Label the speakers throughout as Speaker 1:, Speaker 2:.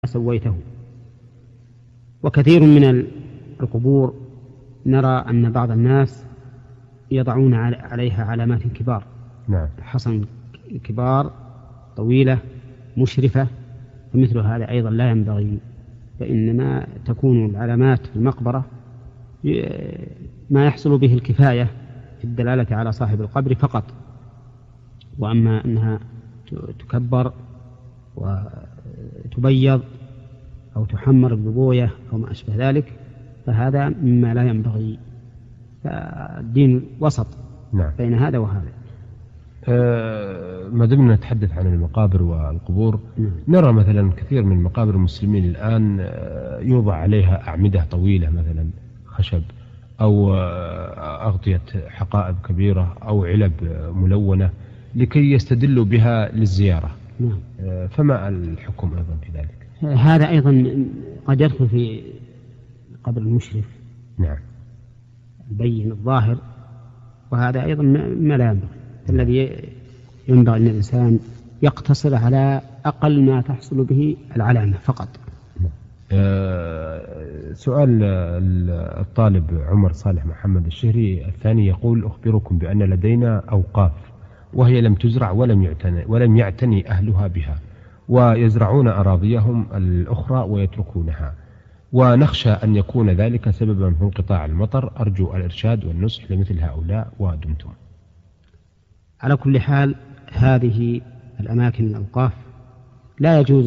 Speaker 1: سويته. وكثير من القبور نرى أن بعض الناس يضعون عليها علامات كبار،
Speaker 2: نعم،
Speaker 1: حصن كبار طويلة مشرفة، فمثل هذا أيضا لا ينبغي، فإنما تكون العلامات في المقبرة ما يحصل به الكفاية في الدلالة على صاحب القبر فقط، وأما أنها تكبر وتبيض أو تحمر ببوية أو ما أشبه ذلك فهذا مما لا ينبغي، فالدين وسط
Speaker 2: نعم.
Speaker 1: بين هذا وهذا.
Speaker 2: ما دمنا نتحدث عن المقابر والقبور، نرى مثلا كثير من مقابر المسلمين الآن يوضع عليها أعمدة طويلة مثلا خشب أو أغطية حقائب كبيرة أو علب ملونة لكي يستدلوا بها للزيارة.
Speaker 1: نعم.
Speaker 2: فما الحكم أيضا في ذلك؟
Speaker 1: هذا أيضا قد يدخل في قبر المشرف،
Speaker 2: نعم،
Speaker 1: البين الظاهر، وهذا أيضا ما لا ينبغي. الذي ينبغي أن الإنسان يقتصر على أقل ما تحصل به العلامة فقط.
Speaker 2: سؤال الطالب عمر صالح محمد الشهري الثاني يقول: أخبركم بأن لدينا أوقاف وهي لم تزرع ولم يعتني أهلها بها، ويزرعون أراضيهم الأخرى ويتركونها، ونخشى أن يكون ذلك سببا في انقطاع المطر. أرجو الإرشاد والنصح لمثل هؤلاء ودمتم.
Speaker 1: على كل حال هذه الأماكن الأوقاف لا يجوز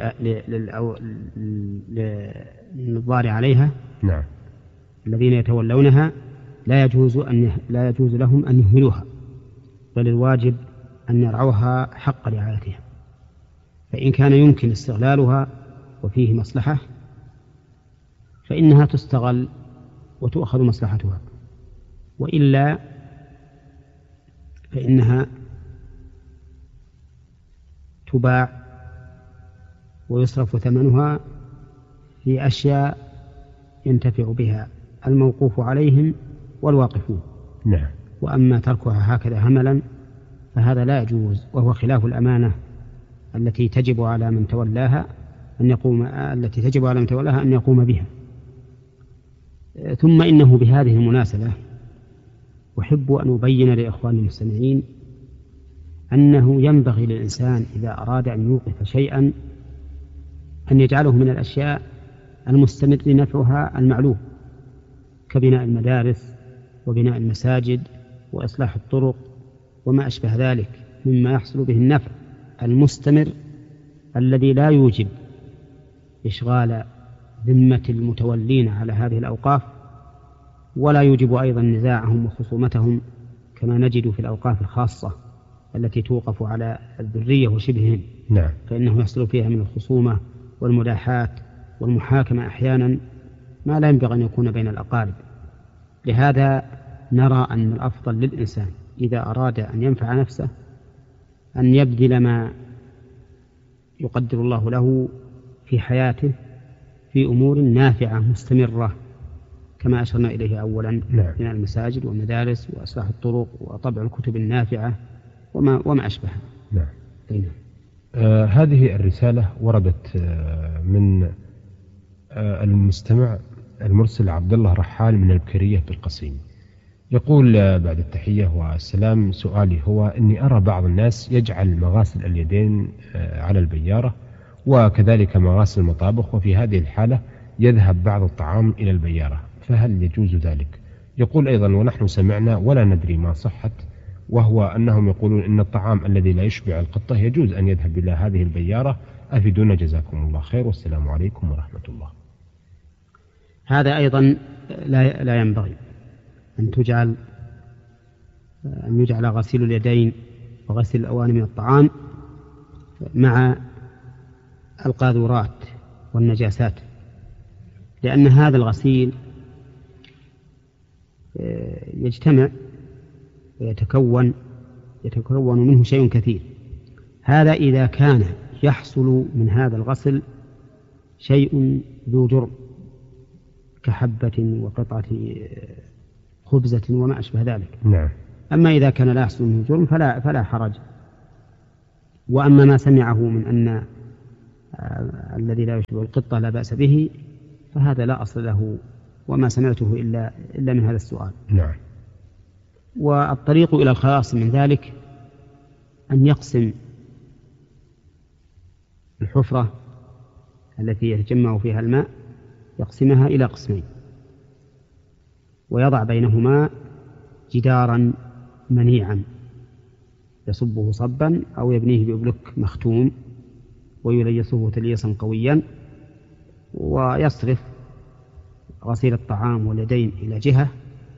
Speaker 1: للضار عليها،
Speaker 2: نعم،
Speaker 1: الذين يتولونها لا يجوز لهم أن يهملوها، بل الواجب أن يرعوها حق رعايتها، فإن كان يمكن استغلالها وفيه مصلحة فإنها تستغل وتؤخذ مصلحتها، وإلا فإنها تباع ويصرف ثمنها في أشياء ينتفع بها الموقوف عليهم والواقفون.
Speaker 2: نعم.
Speaker 1: وأما تركها هكذا هملا فهذا لا يجوز، وهو خلاف الأمانة التي تجب على من تولاها أن يقوم بها. ثم إنه بهذه المناسبة أحب أن أبين لإخواني المستمعين أنه ينبغي للإنسان إذا أراد أن يوقف شيئا أن يجعله من الأشياء المستمر نفعها المعلوم، كبناء المدارس وبناء المساجد وإصلاح الطرق وما أشبه ذلك مما يحصل به النفع المستمر الذي لا يوجب إشغال ذمة المتولين على هذه الأوقاف، ولا يوجب أيضا نزاعهم وخصومتهم كما نجد في الأوقاف الخاصة التي توقف على الذرية وشبههم.
Speaker 2: نعم.
Speaker 1: فإنه يحصل فيها من الخصومة والمداحات والمحاكمة أحيانا ما لا ينبغي أن يكون بين الأقارب. لهذا نرى أن الأفضل للإنسان إذا أراد أن ينفع نفسه أن يبذل ما يقدر الله له في حياته في أمور نافعة مستمرة كما أشرنا إليه أولا،
Speaker 2: نعم،
Speaker 1: من المساجد والمدارس وإصلاح الطرق وطبع الكتب النافعة وما أشبه.
Speaker 2: نعم. هذه الرسالة وردت من المستمع المرسل عبد الله رحال من البكرية بالقصيم. يقول بعد التحية والسلام: سؤالي هو أني أرى بعض الناس يجعل مغاسل اليدين على البيارة وكذلك مغاسل المطابخ، وفي هذه الحالة يذهب بعض الطعام إلى البيارة، فهل يجوز ذلك؟ يقول أيضا: ونحن سمعنا ولا ندري ما صحت، وهو أنهم يقولون إن الطعام الذي لا يشبع القطة يجوز أن يذهب إلى هذه البيارة. أفيدونا جزاكم الله خير، والسلام عليكم ورحمة الله.
Speaker 1: هذا أيضا لا ينبغي أن يجعل غسيل اليدين وغسيل الأواني من الطعام مع القاذورات والنجاسات، لأن هذا الغسيل يجتمع ويتكون منه شيء كثير. هذا إذا كان يحصل من هذا الغسل شيء ذو جرم كحبة وقطعة خبزة وما أشبه ذلك.
Speaker 2: نعم.
Speaker 1: أما إذا كان لا يحصل منه جرم فلا حرج. وأما ما سمعه من أن الذي لا يشبه القطة لا بأس به، فهذا لا أصل له، وما سمعته إلا من هذا السؤال.
Speaker 2: نعم.
Speaker 1: والطريق إلى الخلاص من ذلك أن يقسم الحفرة التي يتجمع فيها الماء، يقسمها إلى قسمين، ويضع بينهما جدارا منيعا يصبه صبا أو يبنيه ببلوك مختوم ويليسه تليسا قويا، ويصرف غسيل الطعام واليدين إلى جهة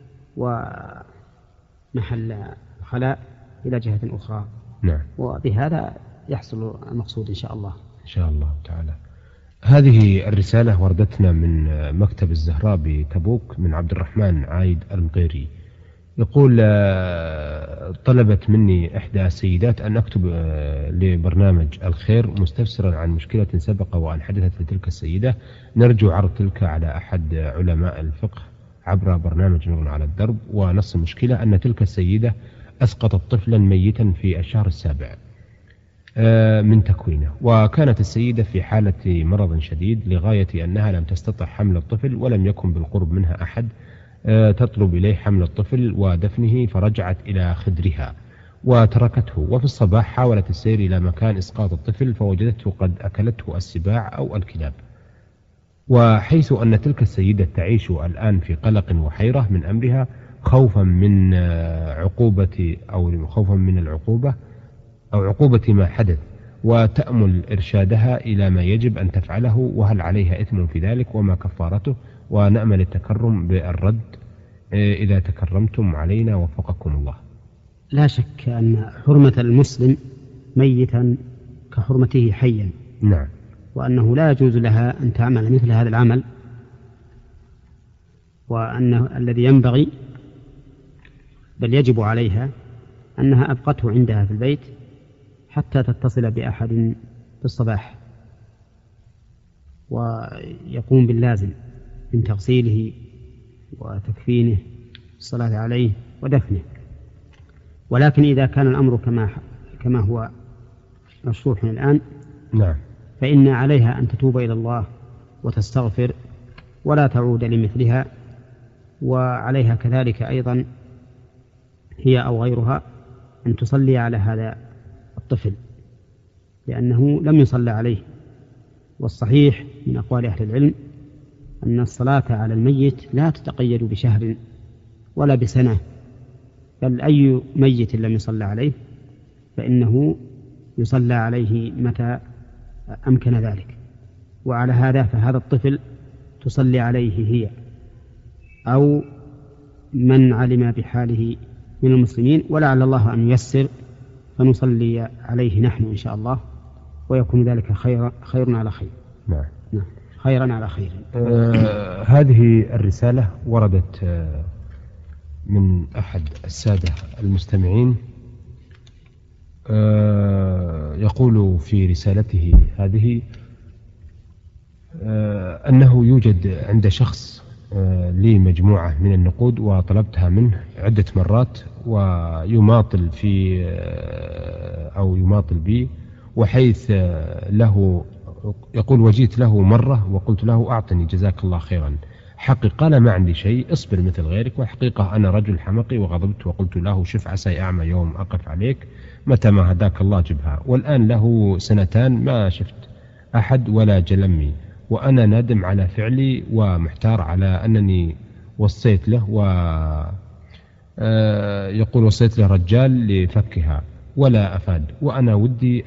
Speaker 1: ومحل الخلاء إلى جهة أخرى.
Speaker 2: نعم.
Speaker 1: وبهذا يحصل المقصود إن شاء الله.
Speaker 2: إن شاء الله تعالى. هذه الرسالة وردتنا من مكتب الزهراء بتبوك من عبد الرحمن عايد المغيري، يقول: طلبت مني إحدى السيدات أن أكتب لبرنامج الخير مستفسرا عن مشكلة سبق وأن حدثت لتلك السيدة، نرجو عرض تلك على أحد علماء الفقه عبر برنامج نور على الدرب. ونص المشكلة أن تلك السيدة أسقطت طفلا ميتا في الشهر السابع من تكوينه، وكانت السيدة في حالة مرض شديد لغاية أنها لم تستطع حمل الطفل، ولم يكن بالقرب منها أحد تطلب إليه حمل الطفل ودفنه، فرجعت إلى خدرها وتركته. وفي الصباح حاولت السير إلى مكان إسقاط الطفل فوجدته قد أكلته السباع أو الكلاب. وحيث أن تلك السيدة تعيش الآن في قلق وحيرة من أمرها، خوفا من العقوبة أو عقوبة ما حدث، وتأمل إرشادها إلى ما يجب أن تفعله، وهل عليها إثم في ذلك وما كفارته، ونأمل التكرم بالرد إذا تكرمتم علينا وفقكم الله.
Speaker 1: لا شك أن حرمة المسلم ميتا كحرمته حيا.
Speaker 2: نعم.
Speaker 1: وأنه لا يجوز لها أن تعمل مثل هذا العمل، وأن الذي ينبغي بل يجب عليها أنها أبقته عندها في البيت حتى تتصل بأحد في الصباح ويقوم باللازم من تغسيله وتكفينه الصلاة عليه ودفنه. ولكن إذا كان الأمر كما هو مشروح الآن،
Speaker 2: نعم،
Speaker 1: فإن عليها أن تتوب إلى الله وتستغفر ولا تعود لمثلها. وعليها كذلك أيضا هي أو غيرها أن تصلي على هذا الطفل، لأنه لم يصلى عليه. والصحيح من أقوال أهل العلم أن الصلاة على الميت لا تتقيد بشهر ولا بسنة، بل أي ميت لم يصلى عليه فإنه يصلى عليه متى أمكن ذلك. وعلى هذا فهذا الطفل تصلي عليه هي أو من علم بحاله من المسلمين، ولعل الله أن ييسر فنصلي عليه نحن إن شاء الله، ويكون ذلك خير على خير.
Speaker 2: نعم.
Speaker 1: خيرا على خير.
Speaker 2: هذه الرسالة وردت من أحد السادة المستمعين، يقول في رسالته هذه أنه يوجد عند شخص لي مجموعة من النقود وطلبتها منه عدة مرات، ويماطل في أو يماطل بي، وحيث له يقول وجيت له مرة وقلت له أعطني جزاك الله خيرا، حقيقة أنا ما عندي شيء، اصبر مثل غيرك، والحقيقة أنا رجل حمقي وغضبت وقلت له شف عسى أعمى يوم أقف عليك، متى ما هداك الله جبها. والآن له 2 سنين ما شفت أحد ولا جلمي، وأنا نادم على فعلي ومحتار على أنني وصيت له، يقول وصيت له رجال لفكها ولا أفاد، وأنا ودي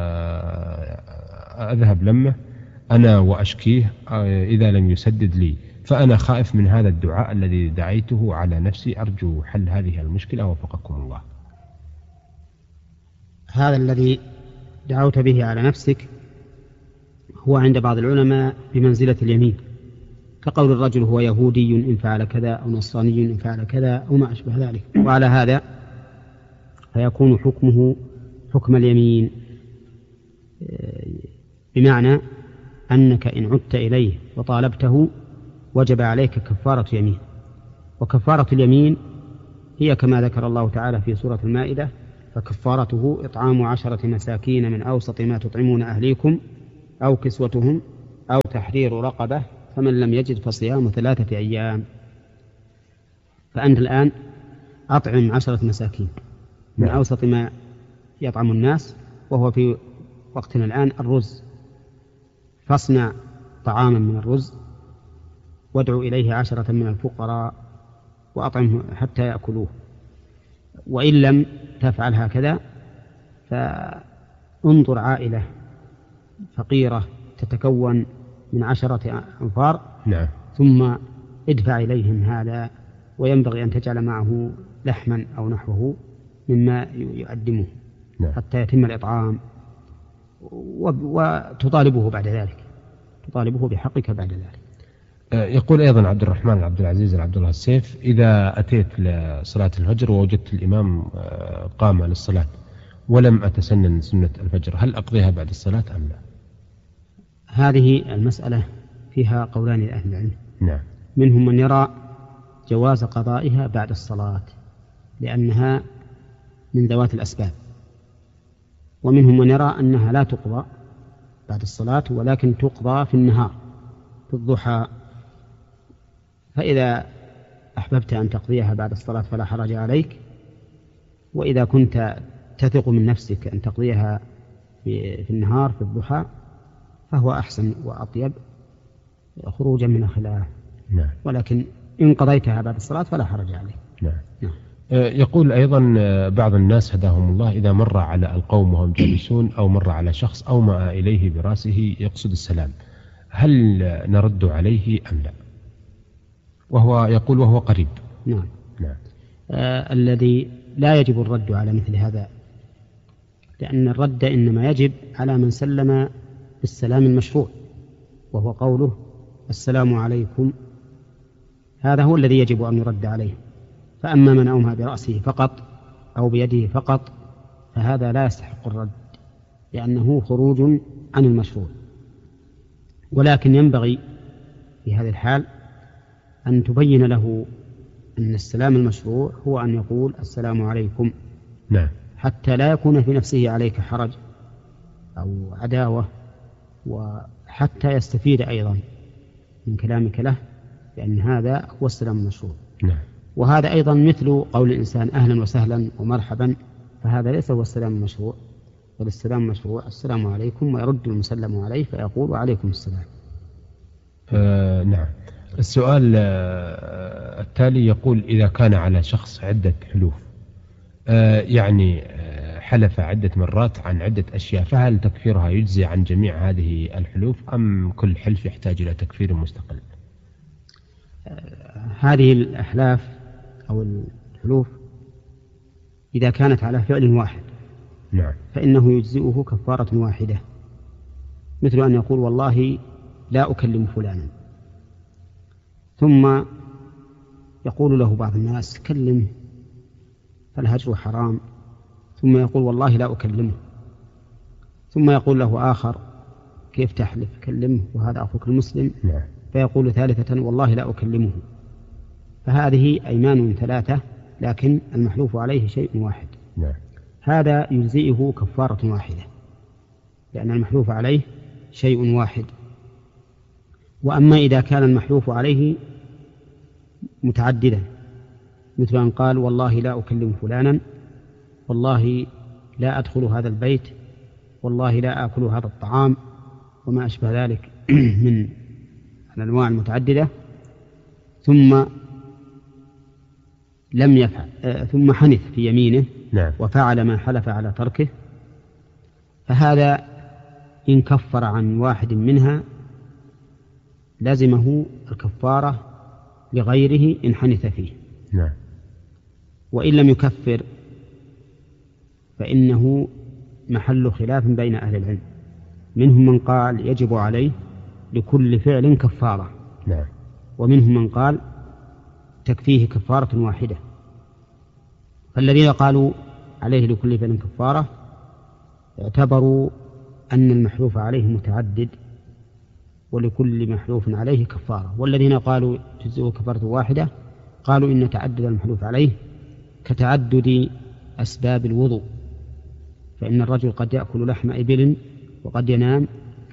Speaker 2: أذهب لمه أنا وأشكيه إذا لم يسدد لي، فأنا خائف من هذا الدعاء الذي دعيته على نفسي، أرجو حل هذه المشكلة وفقكم الله.
Speaker 1: هذا الذي دعوت به على نفسك هو عند بعض العلماء بمنزلة اليمين، كقول الرجل هو يهودي إن فعل كذا أو نصراني إن فعل كذا أو ما أشبه ذلك. وعلى هذا فيكون حكمه حكم اليمين، بمعنى أنك إن عدت إليه وطالبته وجب عليك كفارة يمين. وكفارة اليمين هي كما ذكر الله تعالى في سورة المائدة: فكفارته إطعام 10 مساكين من أوسط ما تطعمون أهليكم أو كسوتهم أو تحرير رقبة، فمن لم يجد فصيام 3 أيام. فأنت الآن أطعم 10 مساكين من أوسط ما يطعم الناس، وهو في وقتنا الآن الرز، فاصنع طعاما من الرز وادعو إليه 10 من الفقراء وأطعمه حتى يأكلوه. وإن لم تفعل هكذا فانظر عائلة فقيرة تتكون من 10 أنفار، ثم ادفع إليهم هذا، وينبغي أن تجعل معه لحما أو نحوه مما يقدمه حتى يتم الإطعام، وتطالبه بعد ذلك، تطالبه بحقك بعد ذلك.
Speaker 2: يقول أيضا عبد الرحمن عبد العزيز عبد الله السيف: إذا أتيت لصلاة الفجر ووجدت الإمام قام للصلاة ولم أتسنن سنة الفجر، هل أقضيها بعد الصلاة أم لا؟
Speaker 1: هذه المسألة فيها قولان لأهل العلم.
Speaker 2: نعم.
Speaker 1: منهم من يرى جواز قضائها بعد الصلاة لأنها من ذوات الأسباب، ومنهم من يرى أنها لا تقضى بعد الصلاة ولكن تقضى في النهار في الضحى. فإذا أحببت أن تقضيها بعد الصلاة فلا حرج عليك، وإذا كنت تثق من نفسك أن تقضيها في النهار في الضحى فهو أحسن وأطيب خروجا من الخلاف.
Speaker 2: نعم.
Speaker 1: ولكن إن قضيتها بعد الصلاة فلا حرج عليك.
Speaker 2: نعم. يقول أيضا بعض الناس هداهم الله: إذا مر على القوم وهم جالسون أو مر على شخص أومأ إليه برأسه يقصد السلام، هل نرد عليه أم لا؟ وهو يقول وهو قريب.
Speaker 1: نعم. الذي لا يجب الرد على مثل هذا، لأن الرد إنما يجب على من سلم بالسلام المشروع، وهو قوله السلام عليكم، هذا هو الذي يجب أن يرد عليه. فأما من أومأ برأسه فقط أو بيده فقط فهذا لا يستحق الرد، لأنه خروج عن المشروع. ولكن ينبغي في هذه الحال أن تبين له أن السلام المشروع هو أن يقول السلام عليكم.
Speaker 2: نعم.
Speaker 1: حتى لا يكون في نفسه عليك حرج أو عداوة، وحتى يستفيد أيضا من كلامك له، لأن هذا هو السلام المشروع.
Speaker 2: نعم.
Speaker 1: وهذا أيضا مثل قول الإنسان أهلا وسهلا ومرحبا، فهذا ليس هو السلام المشروع، بل السلام المشروع السلام عليكم، ويرد المسلم عليه فيقول وعليكم السلام.
Speaker 2: نعم. السؤال التالي يقول: إذا كان على شخص عدة حلوف، يعني حلف عدة مرات عن عدة أشياء، فهل تكفيرها يجزي عن جميع هذه الحلوف أم كل حلف يحتاج إلى تكفير مستقل؟
Speaker 1: هذه الأحلاف أو الحلوف إذا كانت على فعل واحد
Speaker 2: نعم
Speaker 1: فإنه يجزئه كفارة واحدة، مثل أن يقول والله لا أكلم فلانا، ثم يقول له بعض الناس كلمه فالهجر حرام، ثم يقول والله لا أكلمه، ثم يقول له آخر كيف تحلف كلمه وهذا أخوك المسلم، فيقول ثالثة والله لا أكلمه. فهذه أيمان 3 لكن المحلوف عليه شيء واحد. هذا يجزئه كفارة واحدة لأن المحلوف عليه شيء واحد. وأما إذا كان المحلوف عليه متعددا، مثل أن قال والله لا أكلم فلانا، والله لا أدخل هذا البيت، والله لا آكل هذا الطعام، وما أشبه ذلك من الأنواع المتعددة، ثم لم يفعل ثم حنث في يمينه وفعل ما حلف على تركه، فهذا إن كفر عن واحد منها لازمه الكفارة لغيره إن حنث فيه. وإن لم يكفر فإنه محل خلاف بين أهل العلم، منهم من قال يجب عليه لكل فعل كفارة، ومنهم من قال تكفيه كفارة واحدة. فالذين قالوا عليه لكل فعل كفارة اعتبروا أن المحلوف عليه متعدد ولكل محلوف عليه كفارة، والذين قالوا تجزئه كفارة واحدة قالوا إن تعدد المحلوف عليه كتعدد أسباب الوضوء، فإن الرجل قد يأكل لحم إبل وقد ينام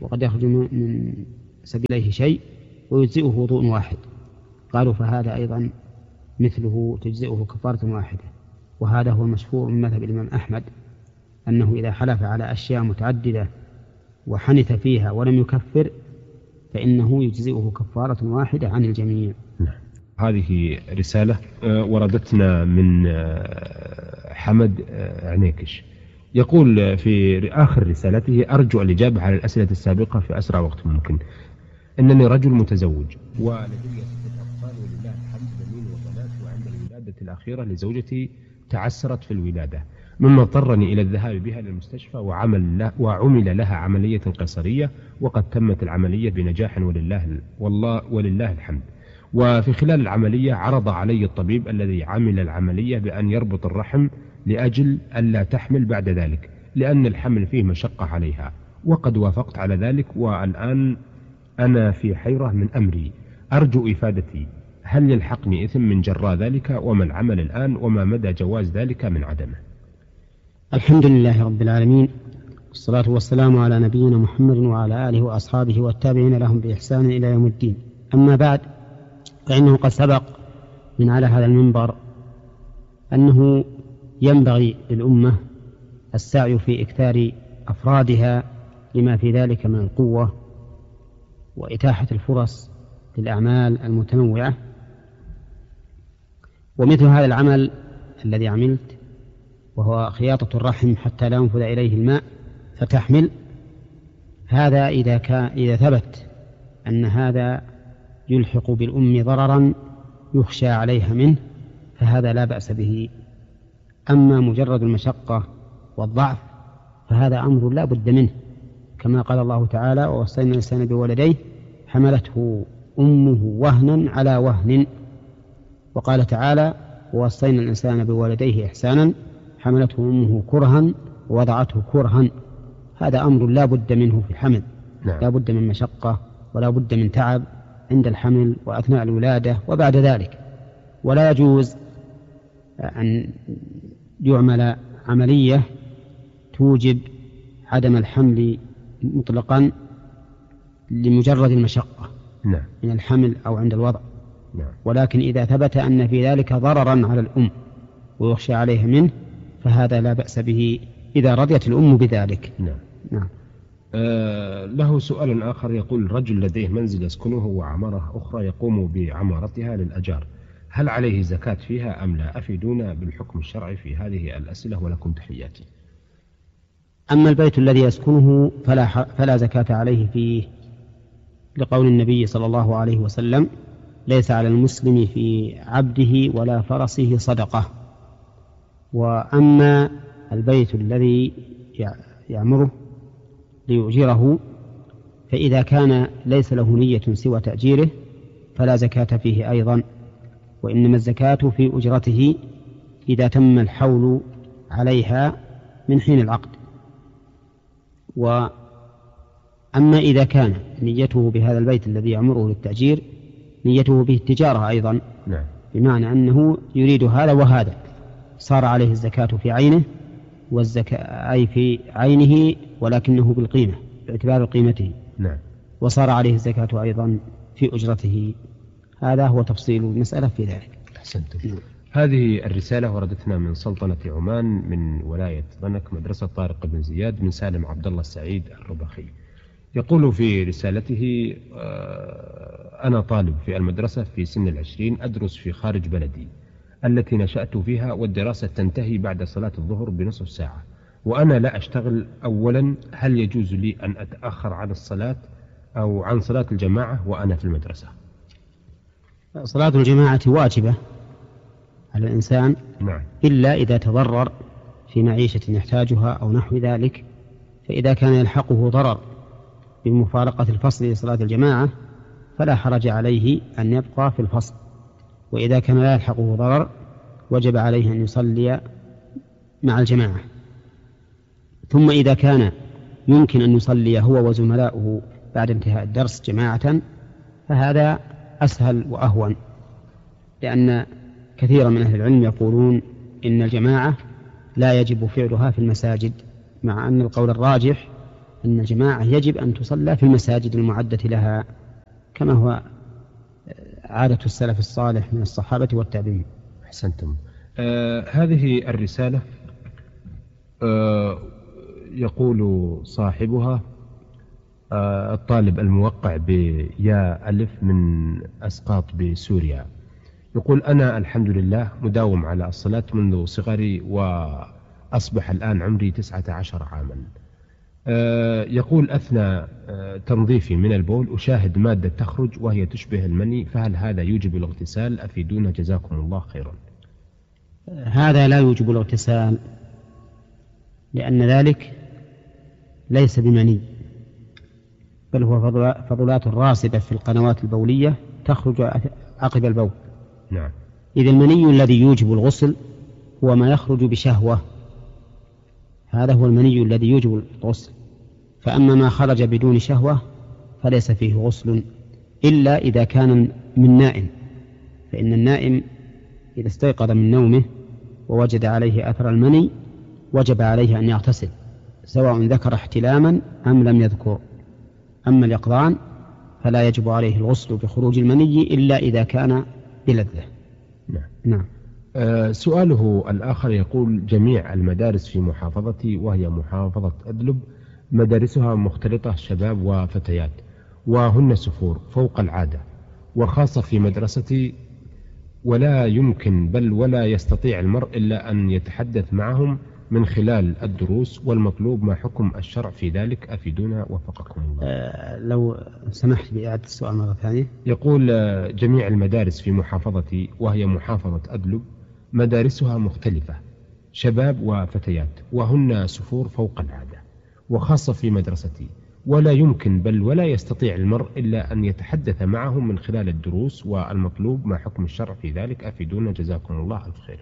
Speaker 1: وقد يخرج من سبيليه شيء ويجزئه وضوء واحد. قالوا فهذا أيضا مثله تجزئه كفارة واحدة. وهذا هو المشهور من مذهب الإمام أحمد، أنه إذا حلف على أشياء متعددة وحنث فيها ولم يكفر فإنه يجزئه كفارة واحدة عن الجميع.
Speaker 2: هذه رسالة وردتنا من حمد عنيكش، يقول في آخر رسالته: أرجو الإجابة على الأسئلة السابقة في أسرع وقت ممكن. إنني رجل متزوج ولدي 6 أطفال ولله الحمد، بنين وبنات، وعند الولادة الأخيرة لزوجتي تعسرت في الولادة، مما اضطرني إلى الذهاب بها للمستشفى وعمل لها عملية قيصرية، وقد تمت العملية بنجاح ولله الحمد. وفي خلال العملية عرض علي الطبيب الذي عمل العملية بأن يربط الرحم لأجل ألا تحمل بعد ذلك، لأن الحمل فيه مشقة عليها، وقد وافقت على ذلك، والآن أنا في حيرة من أمري، أرجو إفادتي، هل يلحقني إثم من جراء ذلك؟ وما العمل الآن؟ وما مدى جواز ذلك من عدمه؟
Speaker 1: الحمد لله رب العالمين، والصلاة والسلام على نبينا محمد وعلى آله وأصحابه والتابعين لهم بإحسان إلى يوم الدين. أما بعد، فإنه قد سبق من على هذا المنبر أنه ينبغي للأمة السعي في إكثار أفرادها لما في ذلك من القوة وإتاحة الفرص للأعمال المتنوعة. ومثل هذا العمل الذي عملت، وهو خياطة الرحم حتى لا ينفذ إليه الماء فتحمل، هذا إذا ثبت أن هذا يلحق بالأم ضررا يخشى عليها منه فهذا لا بأس به. أما مجرد المشقة والضعف فهذا أمر لا بد منه، كما قال الله تعالى: ووصينا الإنسان بولديه حملته أمه وهنا على وهن. وقال تعالى: ووصينا الإنسان بولديه إحسانا حملته أمه كرها ووضعته كرها. هذا أمر لا بد منه في الحمل، لا بد من مشقة ولا بد من تعب عند الحمل وأثناء الولادة وبعد ذلك. ولا يجوز أن يعمل عملية توجب عدم الحمل مطلقا لمجرد المشقة من الحمل أو عند الوضع، ولكن إذا ثبت أن في ذلك ضررا على الأم ويخشى عليها منه فهذا لا بأس به إذا رضيت الأم بذلك. نعم.
Speaker 2: له سؤال آخر، يقول: رجل لديه منزل يسكنه وعمارة أخرى يقوم بعمارتها للأجار، هل عليه زكاة فيها أم لا؟ أفيدونا بالحكم الشرعي في هذه الأسئلة، ولكم تحياتي.
Speaker 1: أما البيت الذي يسكنه فلا زكاة عليه فيه، لقول النبي صلى الله عليه وسلم: ليس على المسلم في عبده ولا فرسه صدقة. وأما البيت الذي يعمره ليؤجره فإذا كان ليس له نية سوى تأجيره فلا زكاة فيه أيضا، وإنما الزكاة في أجرته إذا تم الحول عليها من حين العقد. وأما إذا كان نيته بهذا البيت الذي يعمره للتأجير نيته به التجارة أيضا، بمعنى أنه يريد هذا وهذا، صار عليه الزكاة في عينه، والزكاة أي في عينه ولكنه بالقيمة باعتبار قيمته، وصار عليه الزكاة أيضا في أجرته. هذا هو تفصيل المسألة في ذلك.
Speaker 2: أحسنتم. هذه الرسالة وردتنا من سلطنة عمان من ولاية ضنك، مدرسة طارق بن زياد، من سالم عبد الله السعيد الرباخي. يقول في رسالته: أنا طالب في المدرسة في سن 20، أدرس في خارج بلدي التي نشأت فيها، والدراسة تنتهي بعد صلاة الظهر بنصف ساعة، وأنا لا أشتغل. أولا، هل يجوز لي أن أتأخر عن الصلاة أو عن صلاة الجماعة وأنا في المدرسة؟
Speaker 1: صلاة الجماعة واجبة على الإنسان، إلا إذا تضرر في معيشة يحتاجها أو نحو ذلك، فإذا كان يلحقه ضرر بمفارقة الفصل لصلاة الجماعة فلا حرج عليه أن يبقى في الفصل، وإذا كان لا يلحقه ضرر وجب عليه أن يصلي مع الجماعة. ثم إذا كان يمكن أن يصلي هو وزملاؤه بعد انتهاء الدرس جماعة فهذا أسهل وأهون، لأن كثيرا من أهل العلم يقولون إن الجماعة لا يجب فعلها في المساجد، مع أن القول الراجح أن الجماعة يجب أن تصلى في المساجد المعدة لها كما هو عادة السلف الصالح من الصحابة والتابعين.
Speaker 2: أحسنتم. هذه الرسالة يقول صاحبها الطالب الموقع بيا ألف من أسقاط بسوريا، يقول: أنا الحمد لله مداوم على الصلاة منذ صغري وأصبح الآن عمري 19 عاما. يقول: أثناء تنظيفي من البول أشاهد مادة تخرج وهي تشبه المني، فهل هذا يوجب الاغتسال؟ أفيدونا جزاكم الله خيرا.
Speaker 1: هذا لا يوجب الاغتسال، لأن ذلك ليس بمني، بل هو فضلات راسبة في القنوات البولية تخرج عقب البول.
Speaker 2: نعم.
Speaker 1: إذا المني الذي يوجب الغسل هو ما يخرج بشهوة، هذا هو المني الذي يوجب الغسل. فأما ما خرج بدون شهوة فليس فيه غسل إلا إذا كان من نائم، فإن النائم إذا استيقظ من نومه ووجد عليه أثر المني وجب عليه أن يغتسل، سواء ذكر احتلاما أم لم يذكر. أما اليقظان فلا يجب عليه الغسل بخروج المني إلا إذا كان بلذة.
Speaker 2: نعم. سؤاله الآخر يقول: جميع المدارس في محافظتي وهي محافظة أدلب مدارسها مختلطة شباب وفتيات، وهن سفور فوق العادة، وخاصة في مدرستي ولا يمكن بل ولا يستطيع المرء إلا أن يتحدث معهم من خلال الدروس، والمطلوب ما حكم الشرع في ذلك؟ أفيدونا وفقكم الله.
Speaker 1: لو سمحت بإعادة السؤال مرة ثانية.
Speaker 2: يقول: جميع المدارس في محافظتي وهي محافظة أدلب مدارسها مختلفة شباب وفتيات، وهن سفور فوق العادة، وخاصة في مدرستي ولا يمكن بل ولا يستطيع المرء إلا أن يتحدث معهم من خلال الدروس، والمطلوب ما حكم الشرع في ذلك؟ أفيدونا جزاكم الله الخير.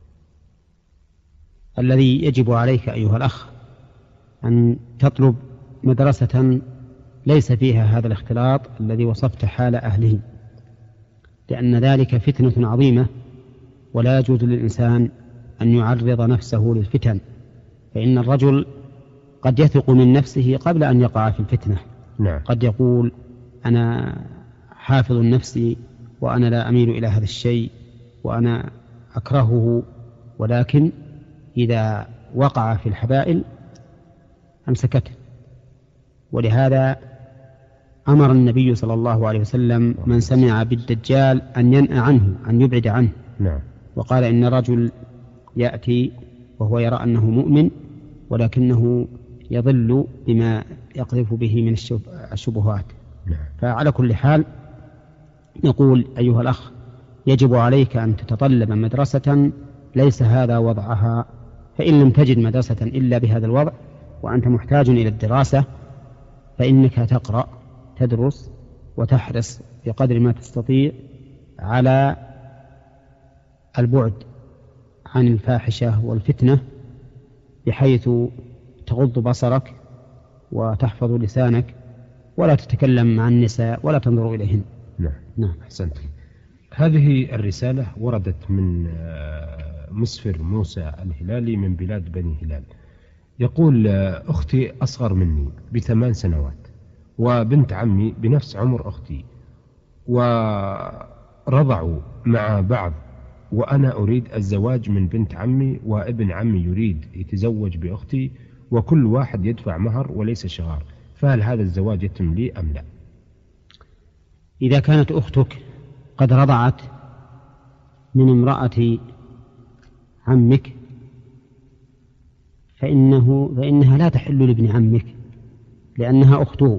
Speaker 1: الذي يجب عليك أيها الأخ أن تطلب مدرسة ليس فيها هذا الاختلاط الذي وصفت حال أهله، لأن ذلك فتنة عظيمة، ولا يجوز للإنسان أن يعرض نفسه للفتن، فإن الرجل قد يثق من نفسه قبل أن يقع في الفتنة.
Speaker 2: نعم.
Speaker 1: قد يقول: أنا حافظ نفسي وأنا لا أميل إلى هذا الشيء وأنا أكرهه، ولكن إذا وقع في الحبائل أمسكته. ولهذا أمر النبي صلى الله عليه وسلم من سمع بالدجال أن ينأى عنه، أن يبعد عنه.
Speaker 2: نعم.
Speaker 1: وقال: إن رجل يأتي وهو يرى أنه مؤمن ولكنه يضل بما يقذف به من الشبهات.
Speaker 2: نعم.
Speaker 1: فعلى كل حال نقول أيها الأخ يجب عليك أن تتطلب مدرسة ليس هذا وضعها، فإن لم تجد مدرسة إلا بهذا الوضع وأنت محتاج إلى الدراسة فإنك تقرأ تدرس وتحرص بقدر ما تستطيع على البعد عن الفاحشة والفتنة، بحيث تغض بصرك وتحفظ لسانك ولا تتكلم مع النساء ولا تنظر إليهن.
Speaker 2: نعم. أحسنت. هذه الرسالة وردت من مسفر موسى الهلالي من بلاد بني هلال، يقول: أختي أصغر مني ب8 سنوات، وبنت عمي بنفس عمر أختي، ورضعوا مع بعض، وأنا أريد الزواج من بنت عمي، وابن عمي يريد يتزوج بأختي، وكل واحد يدفع مهر وليس شغار، فهل هذا الزواج يتم لي أم لا؟
Speaker 1: إذا كانت أختك قد رضعت من امرأة عمك فإنها لا تحل لابن عمك لأنها أخته،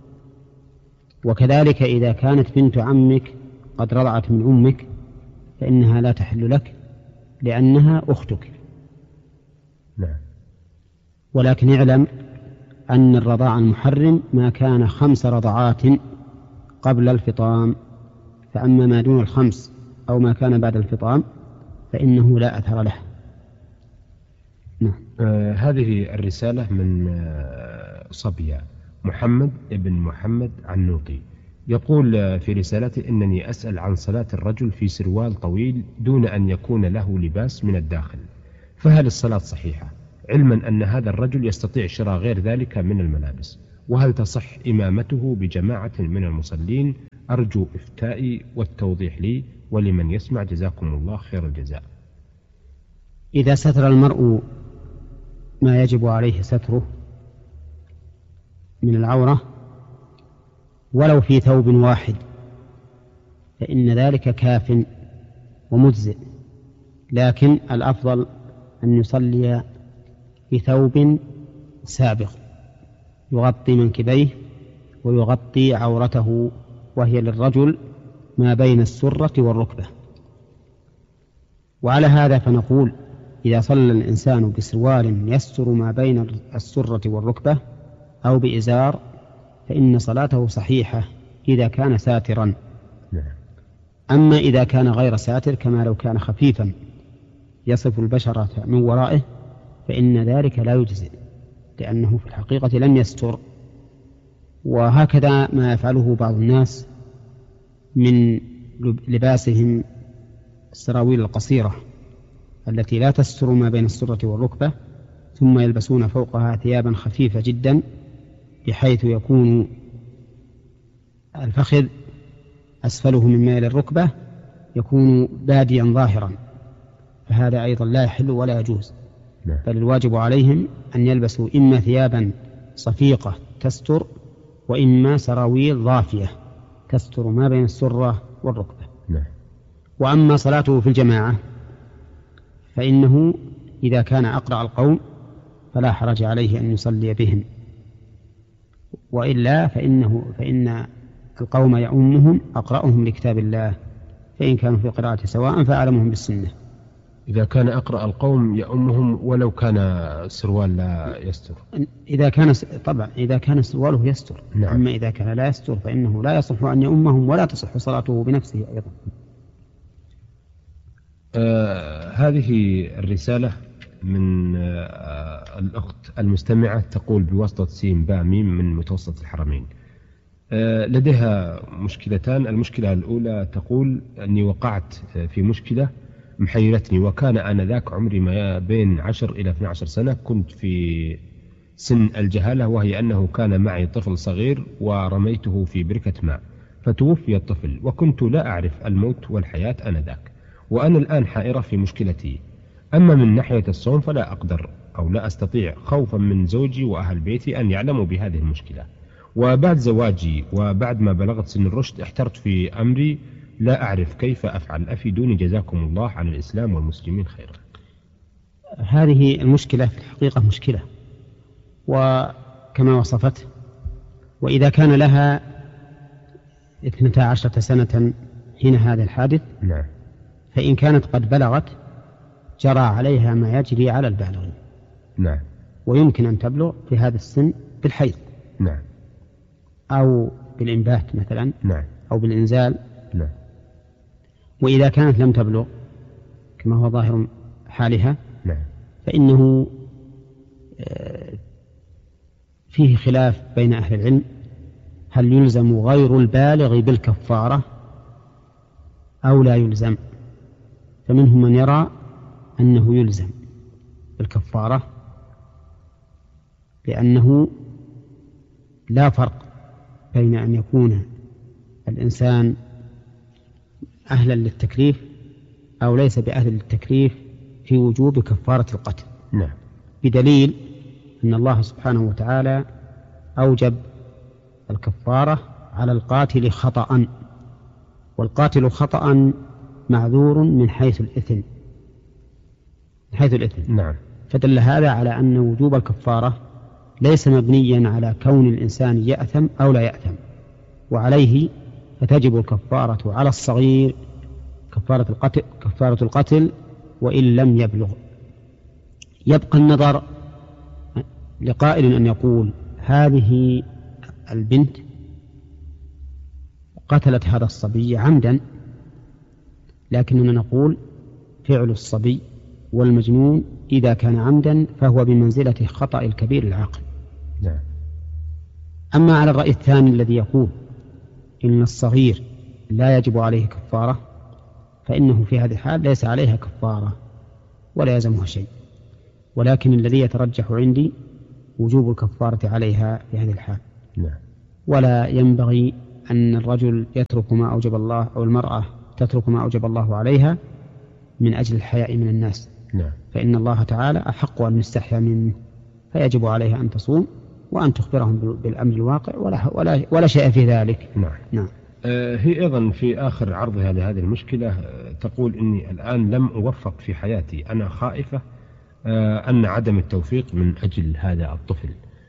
Speaker 1: وكذلك إذا كانت بنت عمك قد رضعت من أمك فإنها لا تحل لك لأنها أختك.
Speaker 2: نعم.
Speaker 1: ولكن اعلم أن الرضاع المحرم ما كان 5 رضعات قبل الفطام، فأما ما دون 5 أو ما كان بعد الفطام فإنه لا أثر له. نعم.
Speaker 2: هذه الرسالة من صبية محمد ابن محمد عنوطي، يقول في رسالته: إنني أسأل عن صلاة الرجل في سروال طويل دون أن يكون له لباس من الداخل، فهل الصلاة صحيحة؟ علما أن هذا الرجل يستطيع شراء غير ذلك من الملابس، وهل تصح إمامته بجماعة من المصلين؟ أرجو إفتائي والتوضيح لي ولمن يسمع، جزاكم الله خير الجزاء.
Speaker 1: إذا ستر المرء ما يجب عليه ستره من العورة ولو في ثوب واحد فإن ذلك كاف ومجزئ، لكن الأفضل أن يصلي بثوب سابق يغطي منكبيه ويغطي عورته، وهي للرجل ما بين السرة والركبة. وعلى هذا فنقول إذا صلى الإنسان بسروال يستر ما بين السرة والركبة أو بإزار فإن صلاته صحيحة إذا كان ساترا. أما إذا كان غير ساتر كما لو كان خفيفا يصف البشرة من ورائه فإن ذلك لا يجزئ، لأنه في الحقيقة لم يستر. وهكذا ما يفعله بعض الناس من لباسهم السراويل القصيرة التي لا تستر ما بين السرة والركبة، ثم يلبسون فوقها ثيابا خفيفة جدا بحيث يكون الفخذ أسفله من ميل الركبة يكون باديا ظاهرا، فهذا أيضا لا يحل ولا يجوز، بل الواجب عليهم أن يلبسوا إما ثيابا صفيقة تستر وإما سراويل ضافية تستر ما بين السرة والركبة. وأما صلاته في الجماعة فإنه إذا كان أقرأ القوم فلا حرج عليه أن يصلي بهم، وإلا فإن القوم يؤمهم أقرأهم لكتاب الله، فإن كانوا في قراءة سواء فأعلمهم بالسنة.
Speaker 2: إذا كان أقرأ القوم يؤمهم ولو كان سروال لا يستر.
Speaker 1: طبعا إذا كان سرواله يستر. نعم. أما إذا كان لا يستر فإنه لا يصح أن يؤمهم ولا تصح صلاته بنفسه أيضا.
Speaker 2: هذه الرسالة من الأخت المستمعة تقول بواسطة سين باء ميم من متوسط الحرمين. لديها مشكلتان. المشكلة الأولى تقول أني وقعت في مشكلة محيرتني، وكان آنذاك عمري ما بين 10 إلى 12 سنة. كنت في سن الجهالة، وهي أنه كان معي طفل صغير ورميته في بركة ماء فتوفي الطفل، وكنت لا أعرف الموت والحياة آنذاك، وأنا الآن حائرة في مشكلتي. أما من ناحية الصوم فلا أقدر أو لا أستطيع خوفا من زوجي وأهل بيتي أن يعلموا بهذه المشكلة، وبعد زواجي وبعد ما بلغت سن الرشد احترت في أمري لا أعرف كيف أفعل، أفيدوني جزاكم الله عن الإسلام والمسلمين خيرا.
Speaker 1: هذه المشكلة في الحقيقة مشكلة وكما وصفت، وإذا كان لها 12 سنة حين هذا الحادث
Speaker 2: نعم.
Speaker 1: فإن كانت قد بلغت جرى عليها ما يجري على البالغين.
Speaker 2: نعم.
Speaker 1: ويمكن أن تبلغ في هذا السن بالحيض.
Speaker 2: نعم.
Speaker 1: أو بالإنبات مثلا.
Speaker 2: نعم.
Speaker 1: أو بالإنزال.
Speaker 2: نعم.
Speaker 1: وإذا كانت لم تبلغ كما هو ظاهر حالها
Speaker 2: نعم.
Speaker 1: فإنه فيه خلاف بين أهل العلم هل يلزم غير البالغ بالكفارة أو لا يلزم. فمنهم من يرى أنه يلزم بالكفارة، لأنه لا فرق بين أن يكون الإنسان أهلا للتكليف أو ليس بأهل للتكليف في وجوب كفارة القتل.
Speaker 2: نعم.
Speaker 1: بدليل أن الله سبحانه وتعالى أوجب الكفارة على القاتل خطأ، والقاتل خطأ معذور من حيث الإثم.
Speaker 2: نعم.
Speaker 1: فدل هذا على أن وجوب الكفارة ليس مبنيا على كون الإنسان يأثم أو لا يأثم، وعليه فتجب الكفارة على الصغير كفارة القتل وإن لم يبلغ. يبقى النظر لقائل أن يقول هذه البنت قتلت هذا الصبي عمدا، لكننا نقول فعل الصبي والمجنون إذا كان عمدا فهو بمنزلة خطأ الكبير العاقل.
Speaker 2: نعم.
Speaker 1: أما على الرأي الثاني الذي يقول إن الصغير لا يجب عليه كفارة فإنه في هذه الحال ليس عليها كفارة ولا يلزمها شيء. ولكن الذي يترجح عندي وجوب الكفارة عليها في هذه الحال.
Speaker 2: نعم.
Speaker 1: ولا ينبغي أن الرجل يترك ما أوجب الله أو المرأة تترك ما أوجب الله عليها من أجل الحياء من الناس.
Speaker 2: نعم.
Speaker 1: فإن الله تعالى أحق أن نستحيا منه، فيجب عليها أن تصوم وأن تخبرهم بالأمر الواقع ولا شيء في ذلك.
Speaker 2: نعم.
Speaker 1: نعم.
Speaker 2: هي أيضا في آخر عرضها لهذه المشكلة تقول إني الآن لم أوفق في حياتي، أنا خائفة أن عدم التوفيق من أجل هذا الطفل.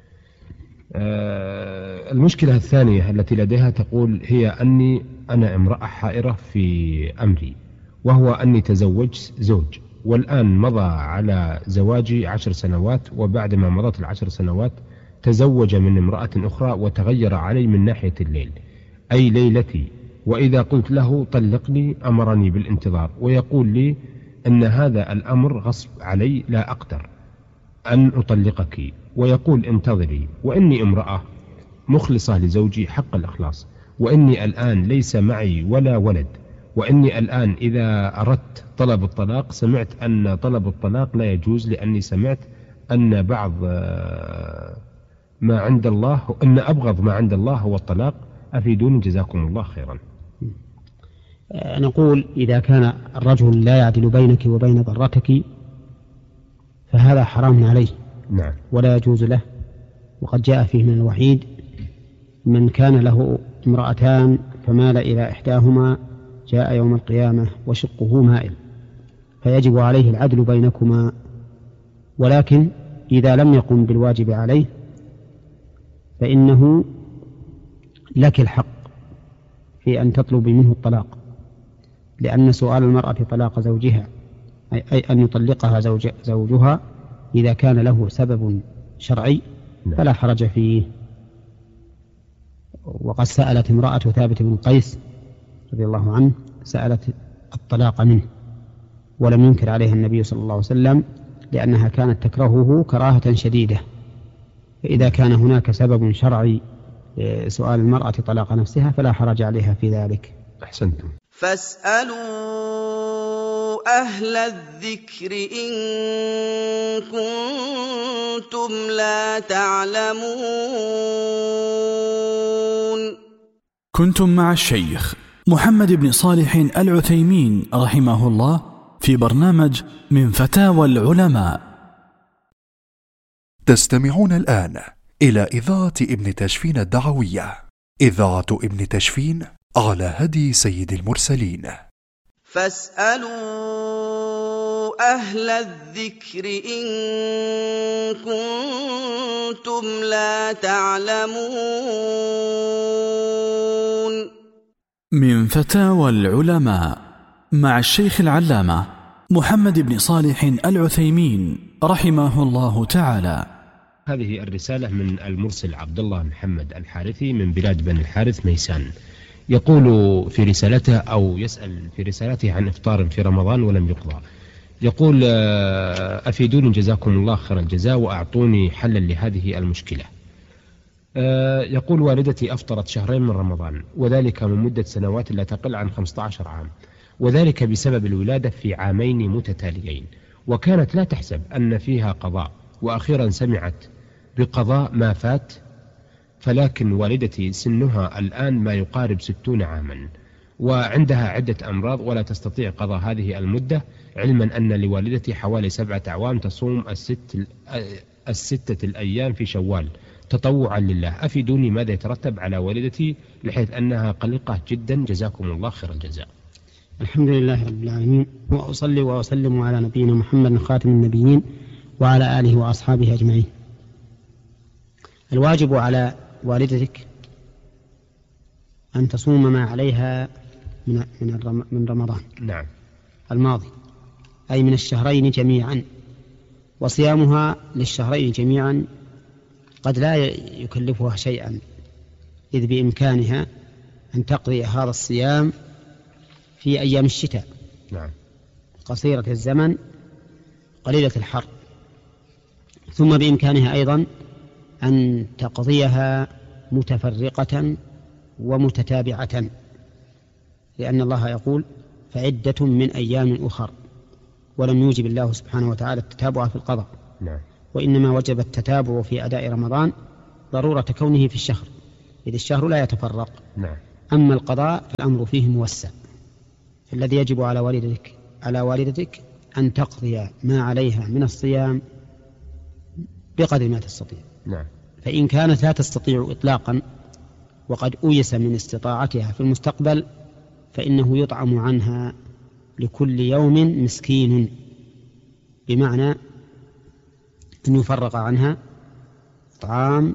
Speaker 2: المشكلة الثانية التي لديها تقول هي أني أنا امرأة حائرة في أمري، وهو أني تزوجت زوج، والآن مضى على زواجي 10 سنوات، وبعد ما مضت 10 سنوات تزوج من امرأة أخرى وتغير علي من ناحية الليل، أي ليلتي، وإذا قلت له طلقني أمرني بالانتظار، ويقول لي أن هذا الأمر غصب علي لا أقدر أن أطلقك، ويقول انتظري، وإني امرأة مخلصة لزوجي حق الإخلاص، وإني الآن ليس معي ولا ولد، وإني الآن إذا أردت طلب الطلاق سمعت أن طلب الطلاق لا يجوز، لأني سمعت أن بعض ما عند الله، أن أبغض ما عند الله هو الطلاق، أفيدوني جزاكم الله خيرا.
Speaker 1: نقول إذا كان الرجل لا يعدل بينك وبين ضرتك فهذا حرام عليه.
Speaker 2: نعم.
Speaker 1: ولا يجوز له، وقد جاء فيه من الوحيد من كان له امرأتان فمال إلى إحداهما جاء يوم القيامة وشقه مائل، فيجب عليه العدل بينكما. ولكن إذا لم يقم بالواجب عليه فإنه لك الحق في أن تطلب منه الطلاق، لأن سؤال المرأة طلاق زوجها أي أن يطلقها زوجها إذا كان له سبب شرعي فلا حرج فيه. وقد سألت امرأة ثابت بن قيس رضي الله عنه، سألت الطلاق منه ولم ينكر عليها النبي صلى الله عليه وسلم، لأنها كانت تكرهه كراهة شديدة. فإذا كان هناك سبب شرعي سؤال المرأة طلاق نفسها فلا حرج عليها في ذلك.
Speaker 2: أحسنتم.
Speaker 3: فاسألوا أهل الذكر إن كنتم لا تعلمون.
Speaker 4: كنتم مع الشيخ محمد بن صالح العثيمين رحمه الله في برنامج من فتاوى العلماء.
Speaker 5: تستمعون الآن إلى إذاعة ابن تشفين الدعوية، إذاعة ابن تشفين على هدي سيد المرسلين.
Speaker 3: فاسألوا أهل الذكر إن كنتم لا تعلمون.
Speaker 4: من فتاوى العلماء مع الشيخ العلامة محمد بن صالح العثيمين رحمه الله تعالى.
Speaker 2: هذه الرسالة من المرسل عبد الله محمد الحارثي من بلاد بني الحارث ميسان، يقول في رسالته أو يسأل في رسالته عن إفطار في رمضان ولم يقضى. يقول أفيدوني جزاكم الله خير الجزاء وأعطوني حلا لهذه المشكلة. يقول والدتي أفطرت 2 شهرين من رمضان، وذلك من مدة سنوات لا تقل عن 15 عام، وذلك بسبب الولادة في 2 عام متتاليين، وكانت لا تحسب أن فيها قضاء، وأخيرا سمعت بقضاء ما فات، فلكن والدتي سنها الآن ما يقارب 60 عاما، وعندها عدة أمراض ولا تستطيع قضاء هذه المدة، علما أن لوالدتي حوالي 7 أعوام تصوم 6 الأيام في شوال تطوعا لله. أفيدوني ماذا يترتب على والدتي لحيث أنها قلقة جدا، جزاكم الله خير الجزاء.
Speaker 1: الحمد لله رب العالمين، وأصلي وأسلم على نبينا محمد خاتم النبيين وعلى آله وأصحابه أجمعين. الواجب على والدتك أن تصوم ما عليها من رمضان
Speaker 2: نعم
Speaker 1: الماضي، أي من الشهرين جميعا، وصيامها للشهرين جميعا قد لا يكلفها شيئا، إذ بإمكانها أن تقضي هذا الصيام في أيام الشتاء
Speaker 2: نعم
Speaker 1: قصيرة الزمن قليلة الحر، ثم بإمكانها أيضا أن تقضيها متفرقة ومتتابعة، لأن الله يقول فعدة من أيام أخر، ولم يوجب الله سبحانه وتعالى التتابع في القضاء.
Speaker 2: نعم.
Speaker 1: وإنما وجب التتابع في أداء رمضان ضرورة كونه في الشهر، إذ الشهر لا يتفرق.
Speaker 2: نعم.
Speaker 1: أما القضاء فالأمر فيه موسع، فالذي يجب على والدتك أن تقضي ما عليها من الصيام بقدر ما تستطيع.
Speaker 2: نعم.
Speaker 1: فإن كانت لا تستطيع إطلاقا وقد أيس من استطاعتها في المستقبل فإنه يطعم عنها لكل يوم مسكين، بمعنى أن يفرق عنها طعام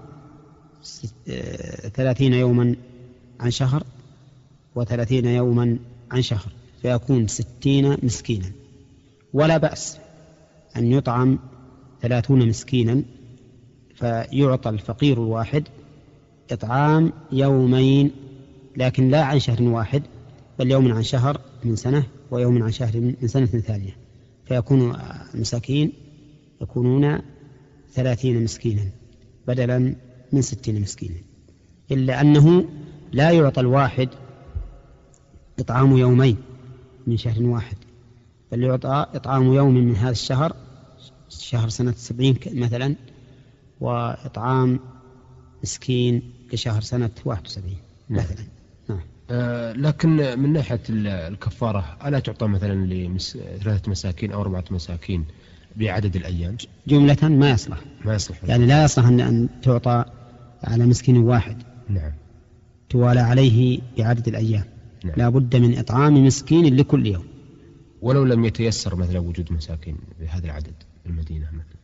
Speaker 1: 30 يوما عن شهر و30 يوما عن شهر، فيكون 60 مسكينا. ولا بأس أن يطعم 30 مسكينا، فيعطى الفقير الواحد إطعام يومين، لكن لا عن شهر واحد، بل يوم عن شهر من سنة ويوم عن شهر من سنة ثانية، فيكون المساكين يكونون 30 مسكينا بدلا من 60 مسكينا، إلا أنه لا يعطى الواحد إطعام يومين من شهر واحد، بل يعطى إطعام يوم من هذا الشهر، شهر سنة 70 مثلا، وإطعام مسكين لشهر سنة 71 مثلا. نعم.
Speaker 2: لكن من ناحية الكفارة ألا تعطى مثلا ل3 مساكين أو 4 مساكين بعدد الأيام؟
Speaker 1: جملة ما يصلح، يعني لا يصلح أن تعطى على مسكين واحد.
Speaker 2: نعم.
Speaker 1: توالى عليه بعدد الأيام.
Speaker 2: نعم.
Speaker 1: لا بد من إطعام مسكين لكل يوم،
Speaker 2: ولو لم يتيسر مثلا وجود مساكين بهذا العدد في المدينة مثلا.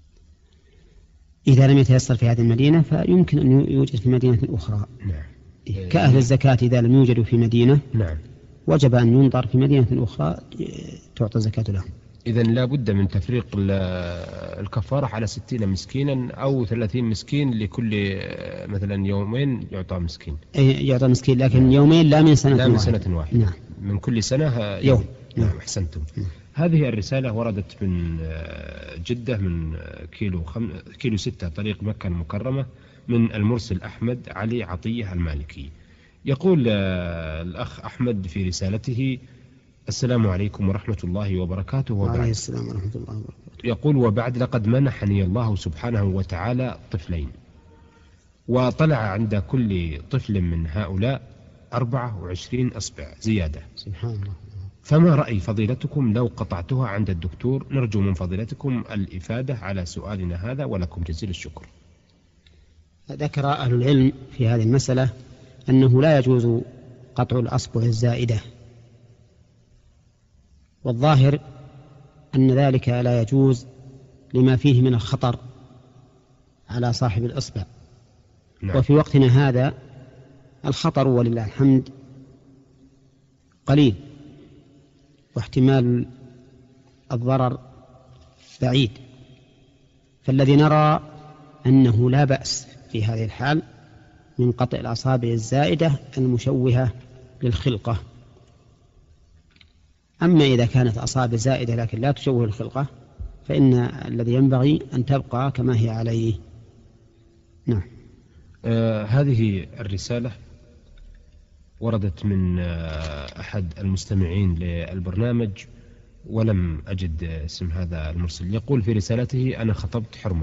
Speaker 1: إذا لم يتيسر في هذه المدينة فيمكن أن يوجد في مدينة أخرى.
Speaker 2: نعم.
Speaker 1: كأهل الزكاة إذا لم يوجدوا في مدينة،
Speaker 2: نعم،
Speaker 1: وجب أن ينظر في مدينة أخرى تعطى زكاة لهم.
Speaker 2: إذن لا بد من تفريق الكفارة على 60 مسكينا أو 30 مسكين لكل مثلا يومين يعطى مسكين.
Speaker 1: يعطى مسكين، لكن يومين لا من سنة واحدة.
Speaker 2: نعم. من كل سنة يوم. نعم. أحسنتم. هذه الرسالة وردت من جدة، من كيلو 6 طريق مكة المكرمة، من المرسل أحمد علي عطية المالكي. يقول الأخ أحمد في رسالته: السلام عليكم ورحمة الله وبركاته.
Speaker 1: وعليه السلام ورحمة الله وبركاته.
Speaker 2: يقول: وبعد، لقد منحني الله سبحانه وتعالى طفلين، وطلع عند كل طفل من هؤلاء 24 أصبع زيادة.
Speaker 1: سبحان الله.
Speaker 2: فما رأي فضيلتكم لو قطعتها عند الدكتور؟ نرجو من فضيلتكم الإفادة على سؤالنا هذا، ولكم جزيل الشكر.
Speaker 1: ذكر أهل العلم في هذه المسألة أنه لا يجوز قطع الأصبع الزائدة، والظاهر أن ذلك لا يجوز لما فيه من الخطر على صاحب الإصبع.
Speaker 2: نعم.
Speaker 1: وفي وقتنا هذا الخطر ولله الحمد قليل، واحتمال الضرر بعيد، فالذي نرى أنه لا بأس في هذه الحال من قطع الأصابع الزائدة المشوهة للخلقة. أما إذا كانت أصابع زائدة لكن لا تشوه الخلقة فإن الذي ينبغي أن تبقى كما هي عليه. نعم.
Speaker 2: هذه الرسالة وردت من أحد المستمعين للبرنامج ولم أجد اسم هذا المرسل. يقول في رسالته: أنا خطبت حرمة،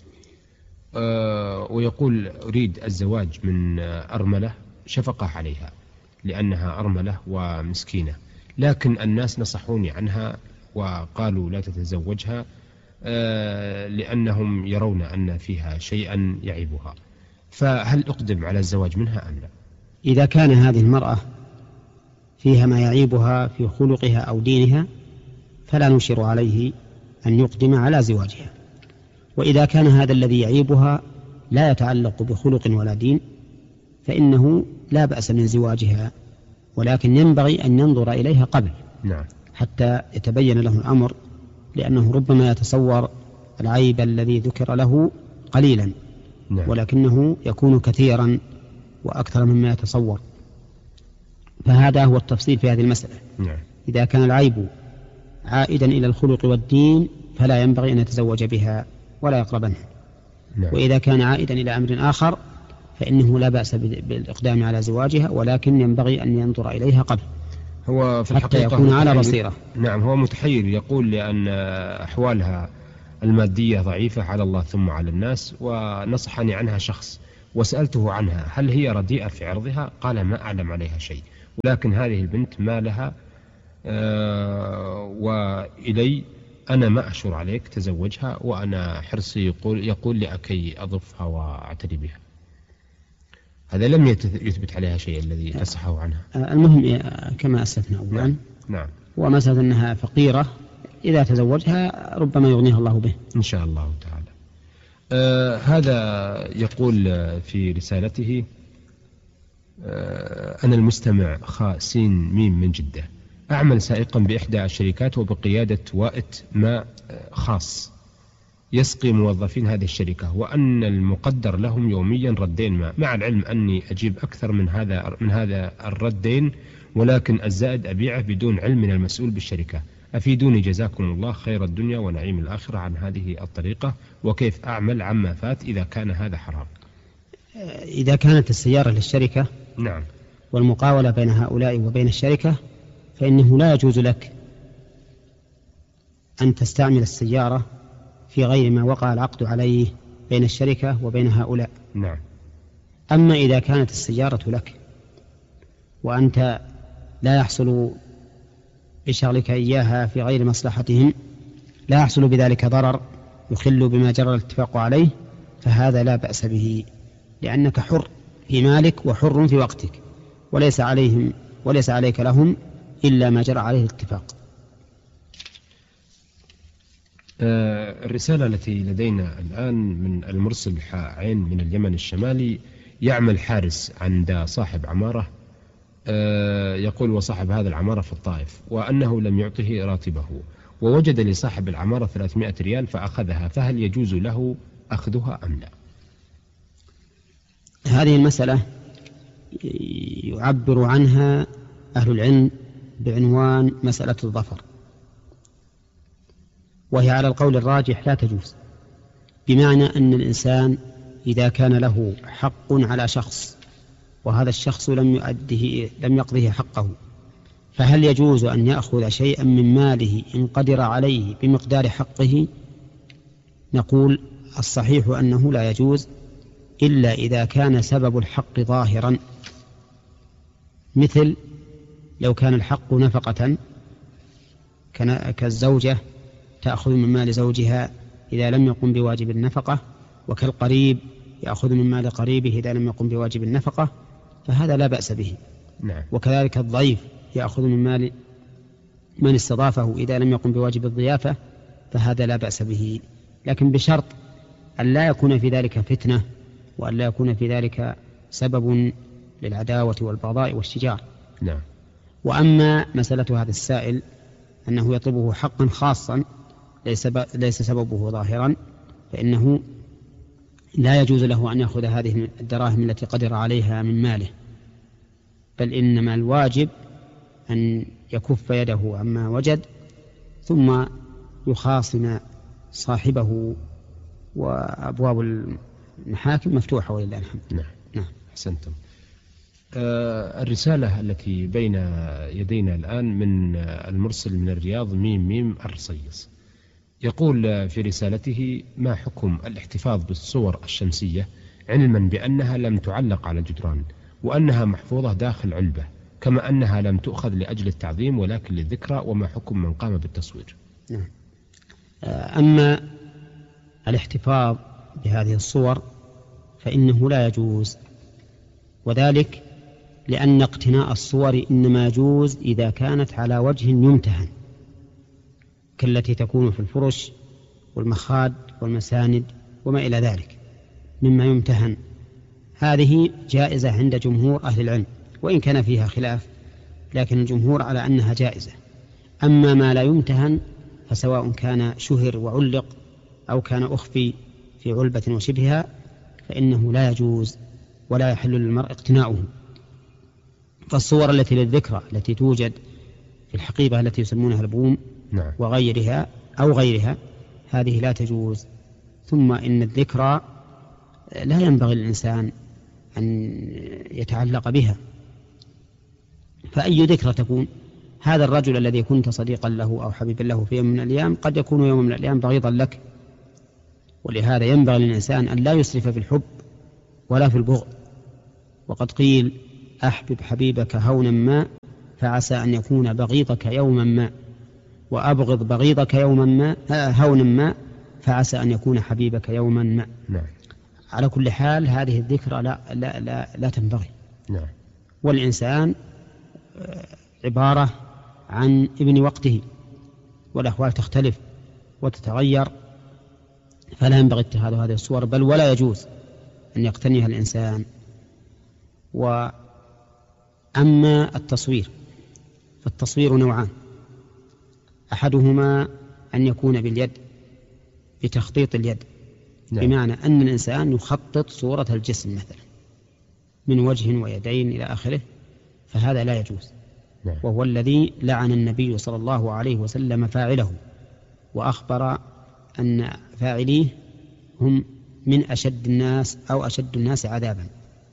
Speaker 2: ويقول: أريد الزواج من أرملة شفقة عليها لأنها أرملة ومسكينة، لكن الناس نصحوني عنها وقالوا لا تتزوجها لأنهم يرون أن فيها شيئا يعيبها، فهل أقدم على الزواج منها أم لا؟
Speaker 1: إذا كان هذه المرأة فيها ما يعيبها في خلقها أو دينها فلا نشير عليه أن يقدم على زواجها. وإذا كان هذا الذي يعيبها لا يتعلق بخلق ولا دين فإنه لا بأس من زواجها، ولكن ينبغي أن ينظر إليها قبل.
Speaker 2: نعم.
Speaker 1: حتى يتبين له الأمر، لأنه ربما يتصور العيب الذي ذكر له قليلا.
Speaker 2: نعم.
Speaker 1: ولكنه يكون كثيرا وأكثر مما يتصور، فهذا هو التفصيل في هذه المسألة.
Speaker 2: نعم.
Speaker 1: إذا كان العيب عائدا إلى الخلق والدين فلا ينبغي أن يتزوج بها ولا يقربنها.
Speaker 2: نعم.
Speaker 1: وإذا كان عائدا إلى أمر آخر فإنه لا بأس بالإقدام على زواجها، ولكن ينبغي أن ينظر إليها قبل
Speaker 2: هو في
Speaker 1: حتى
Speaker 2: الحقيقة
Speaker 1: يكون على بصيرة.
Speaker 2: نعم، هو متحير، يقول لأن أحوالها المادية ضعيفة على الله ثم على الناس، ونصحني عنها شخص وسألته عنها هل هي رديئة في عرضها؟ قال ما أعلم عليها شيء، ولكن هذه البنت ما لها وإلي أنا ما أشور عليك تزوجها، وأنا حرصي يقول لأكي أضفها وأعتني بها. هذا لم يثبت عليها شيء الذي نصحه عنها.
Speaker 1: المهم كما أسلفنا أولا،
Speaker 2: نعم.
Speaker 1: ومسألة أنها فقيرة إذا تزوجها ربما يغنيها الله به
Speaker 2: إن شاء الله تعالى. هذا يقول في رسالته أنا المستمع خاء سين ميم من جدة، أعمل سائقا بإحدى الشركات وبقيادة وائت ماء خاص يسقي موظفين هذه الشركة، وأن المقدر لهم يوميا ردين ماء، مع العلم أني أجيب أكثر من هذا الردين، ولكن الزائد أبيعه بدون علم من المسؤول بالشركة. أفيدوني جزاكم الله خير الدنيا ونعيم الآخرة عن هذه الطريقة، وكيف أعمل عما فات إذا كان هذا حرام.
Speaker 1: إذا كانت السيارة للشركة
Speaker 2: نعم
Speaker 1: والمقاولة بين هؤلاء وبين الشركة، فإنه لا يجوز لك أن تستعمل السيارة في غير ما وقع العقد عليه بين الشركة وبين هؤلاء.
Speaker 2: نعم.
Speaker 1: أما إذا كانت السيارة لك وأنت لا يحصل بشغلك إياها في غير مصلحتهم، لا يحصل بذلك ضرر يخل بما جرى الاتفاق عليه، فهذا لا بأس به، لأنك حر في مالك وحر في وقتك، وليس عليك لهم إلا ما جرى عليه الاتفاق.
Speaker 2: الرسالة التي لدينا الآن من المرسل عين من اليمن الشمالي، يعمل حارس عند صاحب عمارة، يقول وصاحب هذا العمارة في الطائف، وأنه لم يعطه راتبه، ووجد لصاحب العمارة 300 ريال فأخذها، فهل يجوز له أخذها أم لا؟
Speaker 1: هذه المسألة يعبر عنها أهل العلم بعنوان مسألة الظفر، وهي على القول الراجح لا تجوز، بمعنى أن الإنسان إذا كان له حق على شخص وهذا الشخص لم يقضه حقه، فهل يجوز أن يأخذ شيئا من ماله إن قدر عليه بمقدار حقه؟ نقول الصحيح أنه لا يجوز إلا إذا كان سبب الحق ظاهرا، مثل لو كان الحق نفقة كالزوجة تأخذ من مال زوجها إذا لم يقم بواجب النفقة، وكالقريب يأخذ من مال قريبه إذا لم يقم بواجب النفقة، فهذا لا بأس به.
Speaker 2: نعم.
Speaker 1: وكذلك الضيف يأخذ من مال من استضافه إذا لم يقم بواجب الضيافة، فهذا لا بأس به، لكن بشرط أن لا يكون في ذلك فتنة، وأن لا يكون في ذلك سبب للعداوة والبغضاء والشجار.
Speaker 2: نعم.
Speaker 1: وأما مسألة هذا السائل أنه يطلبه حقا خاصا ليس سببه ظاهرا، فإنه لا يجوز له أن يأخذ هذه الدراهم التي قدر عليها من ماله، بل إنما الواجب أن يكف يده عما وجد ثم يخاصم صاحبه، وأبواب المحاكم مفتوحة ولله الحمد.
Speaker 2: نعم. أحسنتم. الرسالة التي بين يدينا الآن من المرسل من الرياض ميم ميم الرصيص، يقول في رسالته ما حكم الاحتفاظ بالصور الشمسية علما بأنها لم تعلق على الجدران، وأنها محفوظة داخل علبة، كما أنها لم تؤخذ لأجل التعظيم ولكن للذكرى، وما حكم من قام بالتصوير؟
Speaker 1: نعم. أما الاحتفاظ بهذه الصور فإنه لا يجوز، وذلك لأن اقتناء الصور إنما يجوز إذا كانت على وجه يمتهن، كالتي تكون في الفرش والمخاد والمساند وما إلى ذلك مما يمتهن، هذه جائزة عند جمهور أهل العلم، وإن كان فيها خلاف، لكن الجمهور على أنها جائزة. أما ما لا يمتهن فسواء كان شهر وعلق أو كان أخفي في علبة وشبهها فإنه لا يجوز ولا يحل للمرء اقتناؤه. فالصور التي للذكرى التي توجد في الحقيبة التي يسمونها البوم
Speaker 2: نعم.
Speaker 1: وغيرها أو غيرها هذه لا تجوز. ثم إن الذكرى لا ينبغي للإنسان أن يتعلق بها، فأي ذكرى تكون؟ هذا الرجل الذي كنت صديقا له أو حبيبا له في يوم من الأيام قد يكون يوم من الأيام بغيضا لك ولهذا ينبغي للإنسان أن لا يسرف في الحب ولا في البغض. وقد قيل: أحبب حبيبك هونا ما فعسى أن يكون بغيضك يوما ما، وأبغض بغيضك يوما ما هونا ما فعسى أن يكون حبيبك يوما ما.
Speaker 2: نعم.
Speaker 1: على كل حال هذه الذكرى لا تنبغي.
Speaker 2: نعم.
Speaker 1: والإنسان عبارة عن ابن وقته، والأحوال تختلف وتتغير، فلا ينبغي اتخاذ هذه الصور، بل ولا يجوز أن يقتنيها الإنسان. وأما التصوير فالتصوير نوعان: أحدهما أن يكون باليد بتخطيط اليد. نعم. بمعنى أن الإنسان يخطط صورة الجسم مثلا من وجه ويدين إلى آخره، فهذا لا يجوز.
Speaker 2: نعم.
Speaker 1: وهو الذي لعن النبي صلى الله عليه وسلم فاعله، وأخبر أن فاعليه هم من أشد الناس أو أشد الناس عذابا.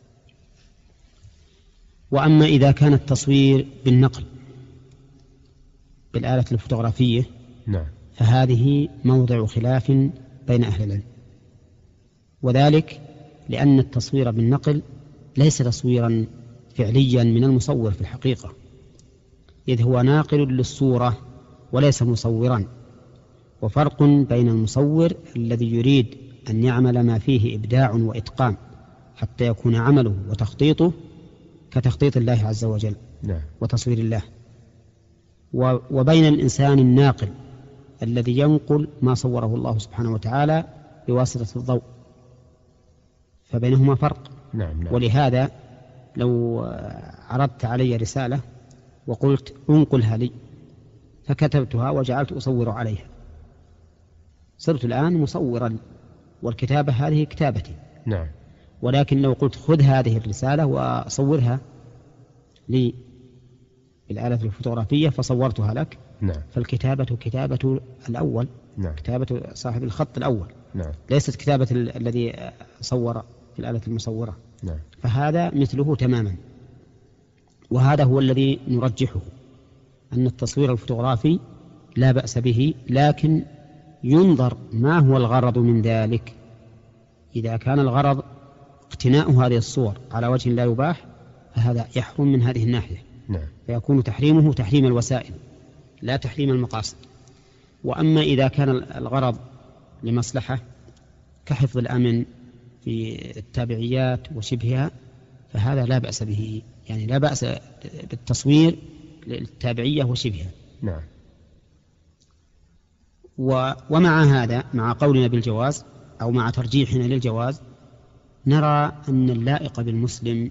Speaker 1: وأما إذا كان التصوير بالنقل بالآلة الفوتوغرافية،
Speaker 2: نعم،
Speaker 1: فهذه موضع خلاف بين أهل العلم، وذلك لأن التصوير بالنقل ليس تصويرا فعليا من المصور في الحقيقة، إذ هو ناقل للصورة وليس مصورا. وفرق بين المصور الذي يريد أن يعمل ما فيه إبداع وإتقان حتى يكون عمله وتخطيطه كتخطيط الله عز وجل،
Speaker 2: نعم،
Speaker 1: وتصوير الله، وبين الإنسان الناقل الذي ينقل ما صوره الله سبحانه وتعالى بواسطة الضوء، فبينهما فرق.
Speaker 2: نعم.
Speaker 1: ولهذا لو عرضت علي رسالة وقلت انقلها لي فكتبتها وجعلت أصور عليها، صرت الآن مصورا، والكتابة هذه كتابتي.
Speaker 2: نعم.
Speaker 1: ولكن لو قلت خذ هذه الرسالة وصورها لي بالآلة الفوتوغرافية فصورتها لك،
Speaker 2: نعم،
Speaker 1: فالكتابة كتابة الأول،
Speaker 2: نعم،
Speaker 1: كتابة صاحب الخط الأول،
Speaker 2: نعم،
Speaker 1: ليست كتابة الذي صور في الآلة المصورة.
Speaker 2: نعم.
Speaker 1: فهذا مثله تماما. وهذا هو الذي نرجحه، أن التصوير الفوتوغرافي لا بأس به، لكن ينظر ما هو الغرض من ذلك. إذا كان الغرض اقتناء هذه الصور على وجه لا يباح فهذا يحرم من هذه الناحية،
Speaker 2: نعم،
Speaker 1: فيكون تحريمه تحريم الوسائل لا تحريم المقاصد. وأما إذا كان الغرض لمصلحة كحفظ الأمن في التابعيات وشبهها فهذا لا بأس به، يعني لا بأس بالتصوير للتابعية وشبهها.
Speaker 2: نعم.
Speaker 1: ومع هذا، مع قولنا بالجواز أو مع ترجيحنا للجواز، نرى أن اللائق بالمسلم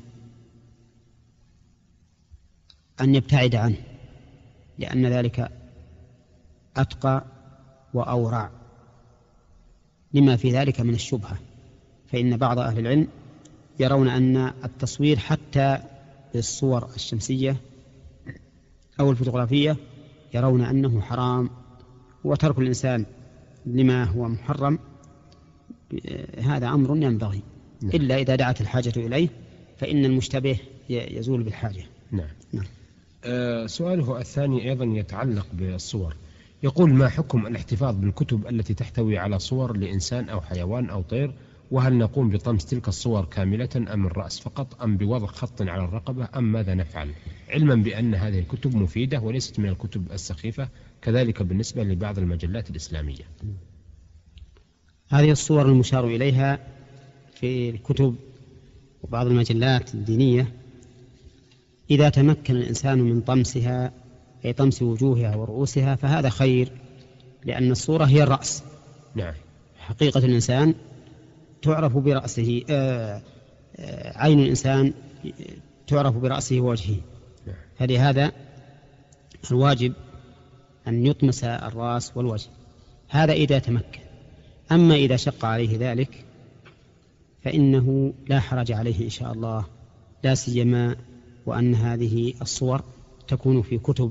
Speaker 1: أن يبتعد عنه، لأن ذلك أتقى وأورع لما في ذلك من الشبهة. فإن بعض أهل العلم يرون أن التصوير حتى بالصور الشمسية أو الفوتوغرافية يرون أنه حرام، وترك الإنسان لما هو محرم هذا أمر ينبغي، إلا إذا دعت الحاجة إليه، فإن المشتبه يزول بالحاجة.
Speaker 2: نعم. نعم. سؤاله الثاني أيضا يتعلق بالصور، يقول: ما حكم الاحتفاظ بالكتب التي تحتوي على صور لإنسان أو حيوان أو طير؟ وهل نقوم بطمس تلك الصور كاملة أم الرأس فقط، أم بوضع خط على الرقبة، أم ماذا نفعل، علما بأن هذه الكتب مفيدة وليست من الكتب السخيفة، كذلك بالنسبة لبعض المجلات الإسلامية؟
Speaker 1: هذه الصور المشار إليها في الكتب وبعض المجلات الدينية إذا تمكن الإنسان من طمسها، أي طمس وجوهها ورؤوسها، فهذا خير، لأن الصورة هي الرأس.
Speaker 2: نعم.
Speaker 1: حقيقة الإنسان تعرف برأسه، عين الإنسان تعرف برأسه ووجهه.
Speaker 2: نعم.
Speaker 1: فلهذا الواجب أن يطمس الرأس والوجه، هذا إذا تمكن. أما إذا شق عليه ذلك فإنه لا حرج عليه إن شاء الله، لا سيما وأن هذه الصور تكون في كتب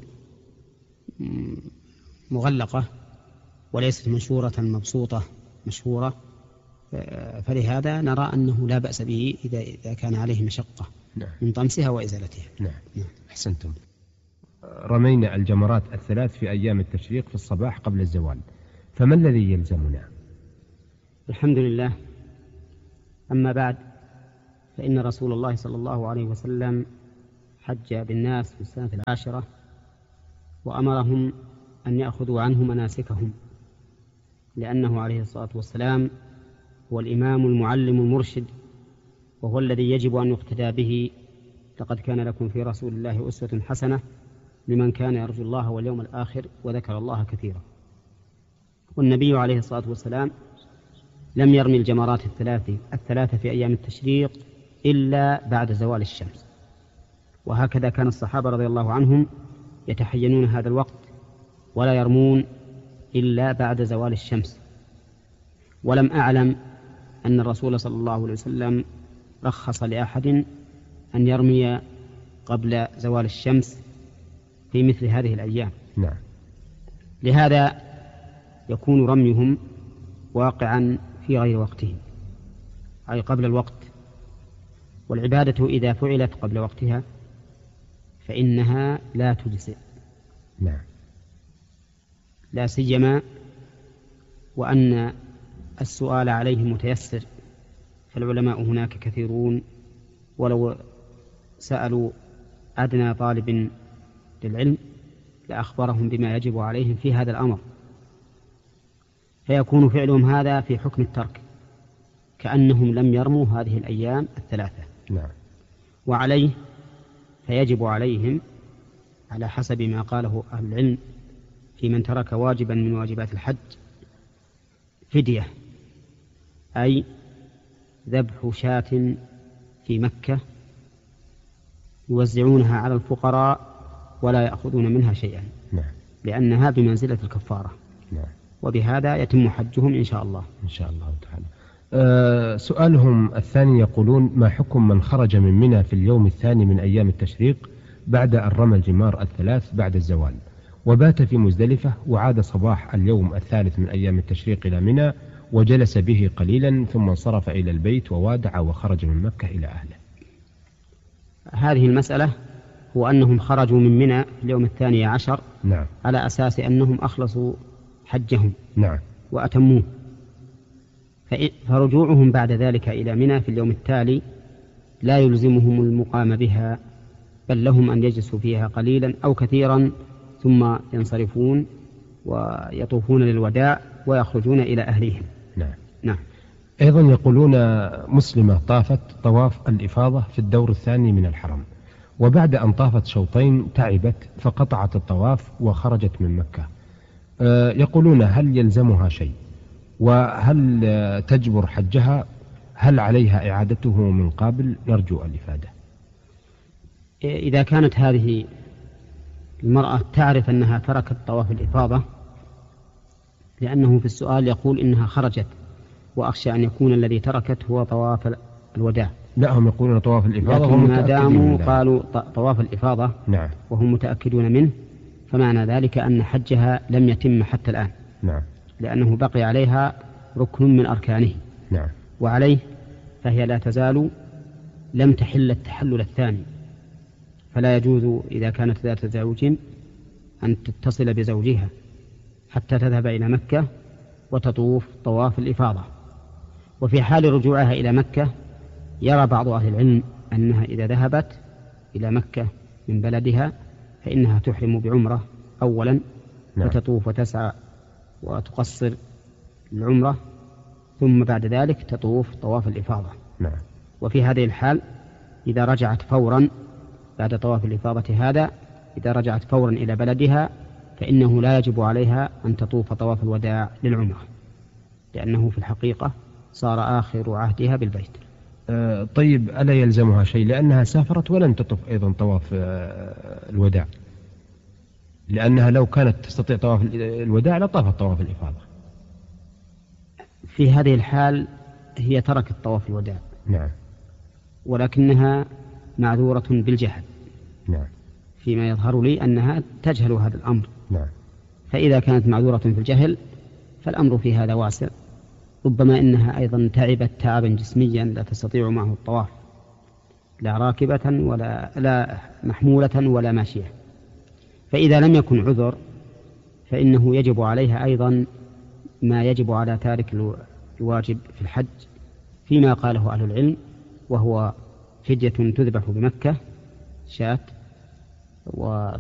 Speaker 1: مغلقة وليست منشورة مبسوطة مشهورة، فلهذا نرى أنه لا بأس به إذا كان عليه مشقة.
Speaker 2: نعم.
Speaker 1: من طمسها وإزالتها.
Speaker 2: نعم. نعم. أحسنتم. رمينا الجمرات الثلاث في أيام التشريق في الصباح قبل الزوال، فما الذي يلزمنا؟
Speaker 1: الحمد لله. أما بعد، فإن رسول الله صلى الله عليه وسلم حج بالناس في السنة 10 وأمرهم أن يأخذوا عنه مناسكهم، لأنه عليه الصلاة والسلام هو الإمام المعلم المرشد، وهو الذي يجب أن يقتدى به. لقد كان لكم في رسول الله أسوة حسنة لمن كان يرجو الله واليوم الآخر وذكر الله كثيرا. والنبي عليه الصلاة والسلام لم يرمي الجمرات الثلاثة في أيام التشريق إلا بعد زوال الشمس، وهكذا كان الصحابة رضي الله عنهم يتحينون هذا الوقت ولا يرمون إلا بعد زوال الشمس. ولم أعلم أن الرسول صلى الله عليه وسلم رخص لأحد أن يرمي قبل زوال الشمس في مثل هذه الأيام.
Speaker 2: نعم.
Speaker 1: لهذا يكون رميهم واقعا في غير وقته، أي قبل الوقت. والعبادة إذا فعلت قبل وقتها فإنها لا تجزئ.
Speaker 2: نعم.
Speaker 1: لا سيما وأن السؤال عليه متيسر، فالعلماء هناك كثيرون، ولو سألوا أدنى طالب للعلم لأخبرهم بما يجب عليهم في هذا الأمر، فيكون فعلهم هذا في حكم الترك، كأنهم لم يرموا هذه الأيام الثلاثة.
Speaker 2: نعم.
Speaker 1: وعليه فيجب عليهم على حسب ما قاله أهل العلم في من ترك واجبا من واجبات الحج فدية، أي ذبح شاة في مكة يوزعونها على الفقراء ولا يأخذون منها شيئا.
Speaker 2: نعم.
Speaker 1: لأنها بمنزلة الكفارة.
Speaker 2: نعم.
Speaker 1: وبهذا يتم حجهم إن شاء الله.
Speaker 2: إن شاء الله تعالى. سؤالهم الثاني يقولون: ما حكم من خرج من منى في اليوم الثاني من أيام التشريق بعد أن رمى الجمار الثلاث بعد الزوال، وبات في مزدلفة، وعاد صباح اليوم الثالث من أيام التشريق إلى منى وجلس به قليلا ثم انصرف إلى البيت ووادع وخرج من مكة إلى أهله؟
Speaker 1: هذه المسألة هو أنهم خرجوا من منى في اليوم 12.
Speaker 2: نعم.
Speaker 1: على أساس أنهم أخلصوا حجهم.
Speaker 2: نعم.
Speaker 1: وأتموه، فرجوعهم بعد ذلك إلى منى في اليوم التالي لا يلزمهم المقام بها، بل لهم أن يجلسوا فيها قليلا أو كثيرا ثم ينصرفون ويطوفون للوداع ويخرجون إلى أهليهم.
Speaker 2: نعم.
Speaker 1: نعم.
Speaker 2: أيضا يقولون: مسلمة طافت طواف الإفاضة في الدور الثاني من الحرم، وبعد أن طافت شوطين تعبت فقطعت الطواف وخرجت من مكة. يقولون: هل يلزمها شيء؟ وهل تجبر حجها؟ هل عليها إعادته من قبل؟ نرجو الإفادة.
Speaker 1: إذا كانت هذه المرأة تعرف أنها تركت طواف الإفاضة، لأنه في السؤال يقول إنها خرجت، وأخشى أن يكون الذي تركت هو طواف الوداع.
Speaker 2: لا، هم يقولون طواف الإفاضة،
Speaker 1: لكن ما داموا قالوا طواف الإفاضة
Speaker 2: نعم،
Speaker 1: وهم متأكدون منه، فمعنى ذلك أن حجها لم يتم حتى الآن.
Speaker 2: نعم.
Speaker 1: لأنه بقي عليها ركن من أركانه.
Speaker 2: نعم.
Speaker 1: وعليه فهي لا تزال لم تحل التحلل الثاني، فلا يجوز إذا كانت ذات زوج أن تتصل بزوجها حتى تذهب إلى مكة وتطوف طواف الإفاضة. وفي حال رجوعها إلى مكة يرى بعض أهل العلم أنها إذا ذهبت إلى مكة من بلدها فإنها تحرم بعمرة أولا،
Speaker 2: نعم،
Speaker 1: فتطوف وتسعى وتقصر العمرة، ثم بعد ذلك تطوف طواف الإفاضة.
Speaker 2: نعم.
Speaker 1: وفي هذه الحال إذا رجعت فورا بعد طواف الإفاضة هذا، إذا رجعت فورا إلى بلدها فإنه لا يجب عليها أن تطوف طواف الوداع للعمرة، لأنه في الحقيقة صار آخر عهدها بالبيت.
Speaker 2: طيب، ألا يلزمها شيء لأنها سافرت ولن تطوف أيضا طواف الوداع؟ لأنها لو كانت تستطيع طواف الوداع لطافت طواف الإفاضة.
Speaker 1: في هذه الحال هي تركت طواف الوداع.
Speaker 2: نعم.
Speaker 1: ولكنها معذورة بالجهل.
Speaker 2: نعم.
Speaker 1: فيما يظهر لي أنها تجهل هذا الأمر.
Speaker 2: نعم.
Speaker 1: فإذا كانت معذورة في الجهل فالأمر في هذا واسع. ربما إنها أيضا تعبت تعبا جسميا لا تستطيع معه الطواف، لا راكبة ولا محمولة ولا ماشية. فإذا لم يكن عذر فإنه يجب عليها أيضا ما يجب على تارك الواجب في الحج فيما قاله أهل العلم، وهو فدية تذبح بمكة شاة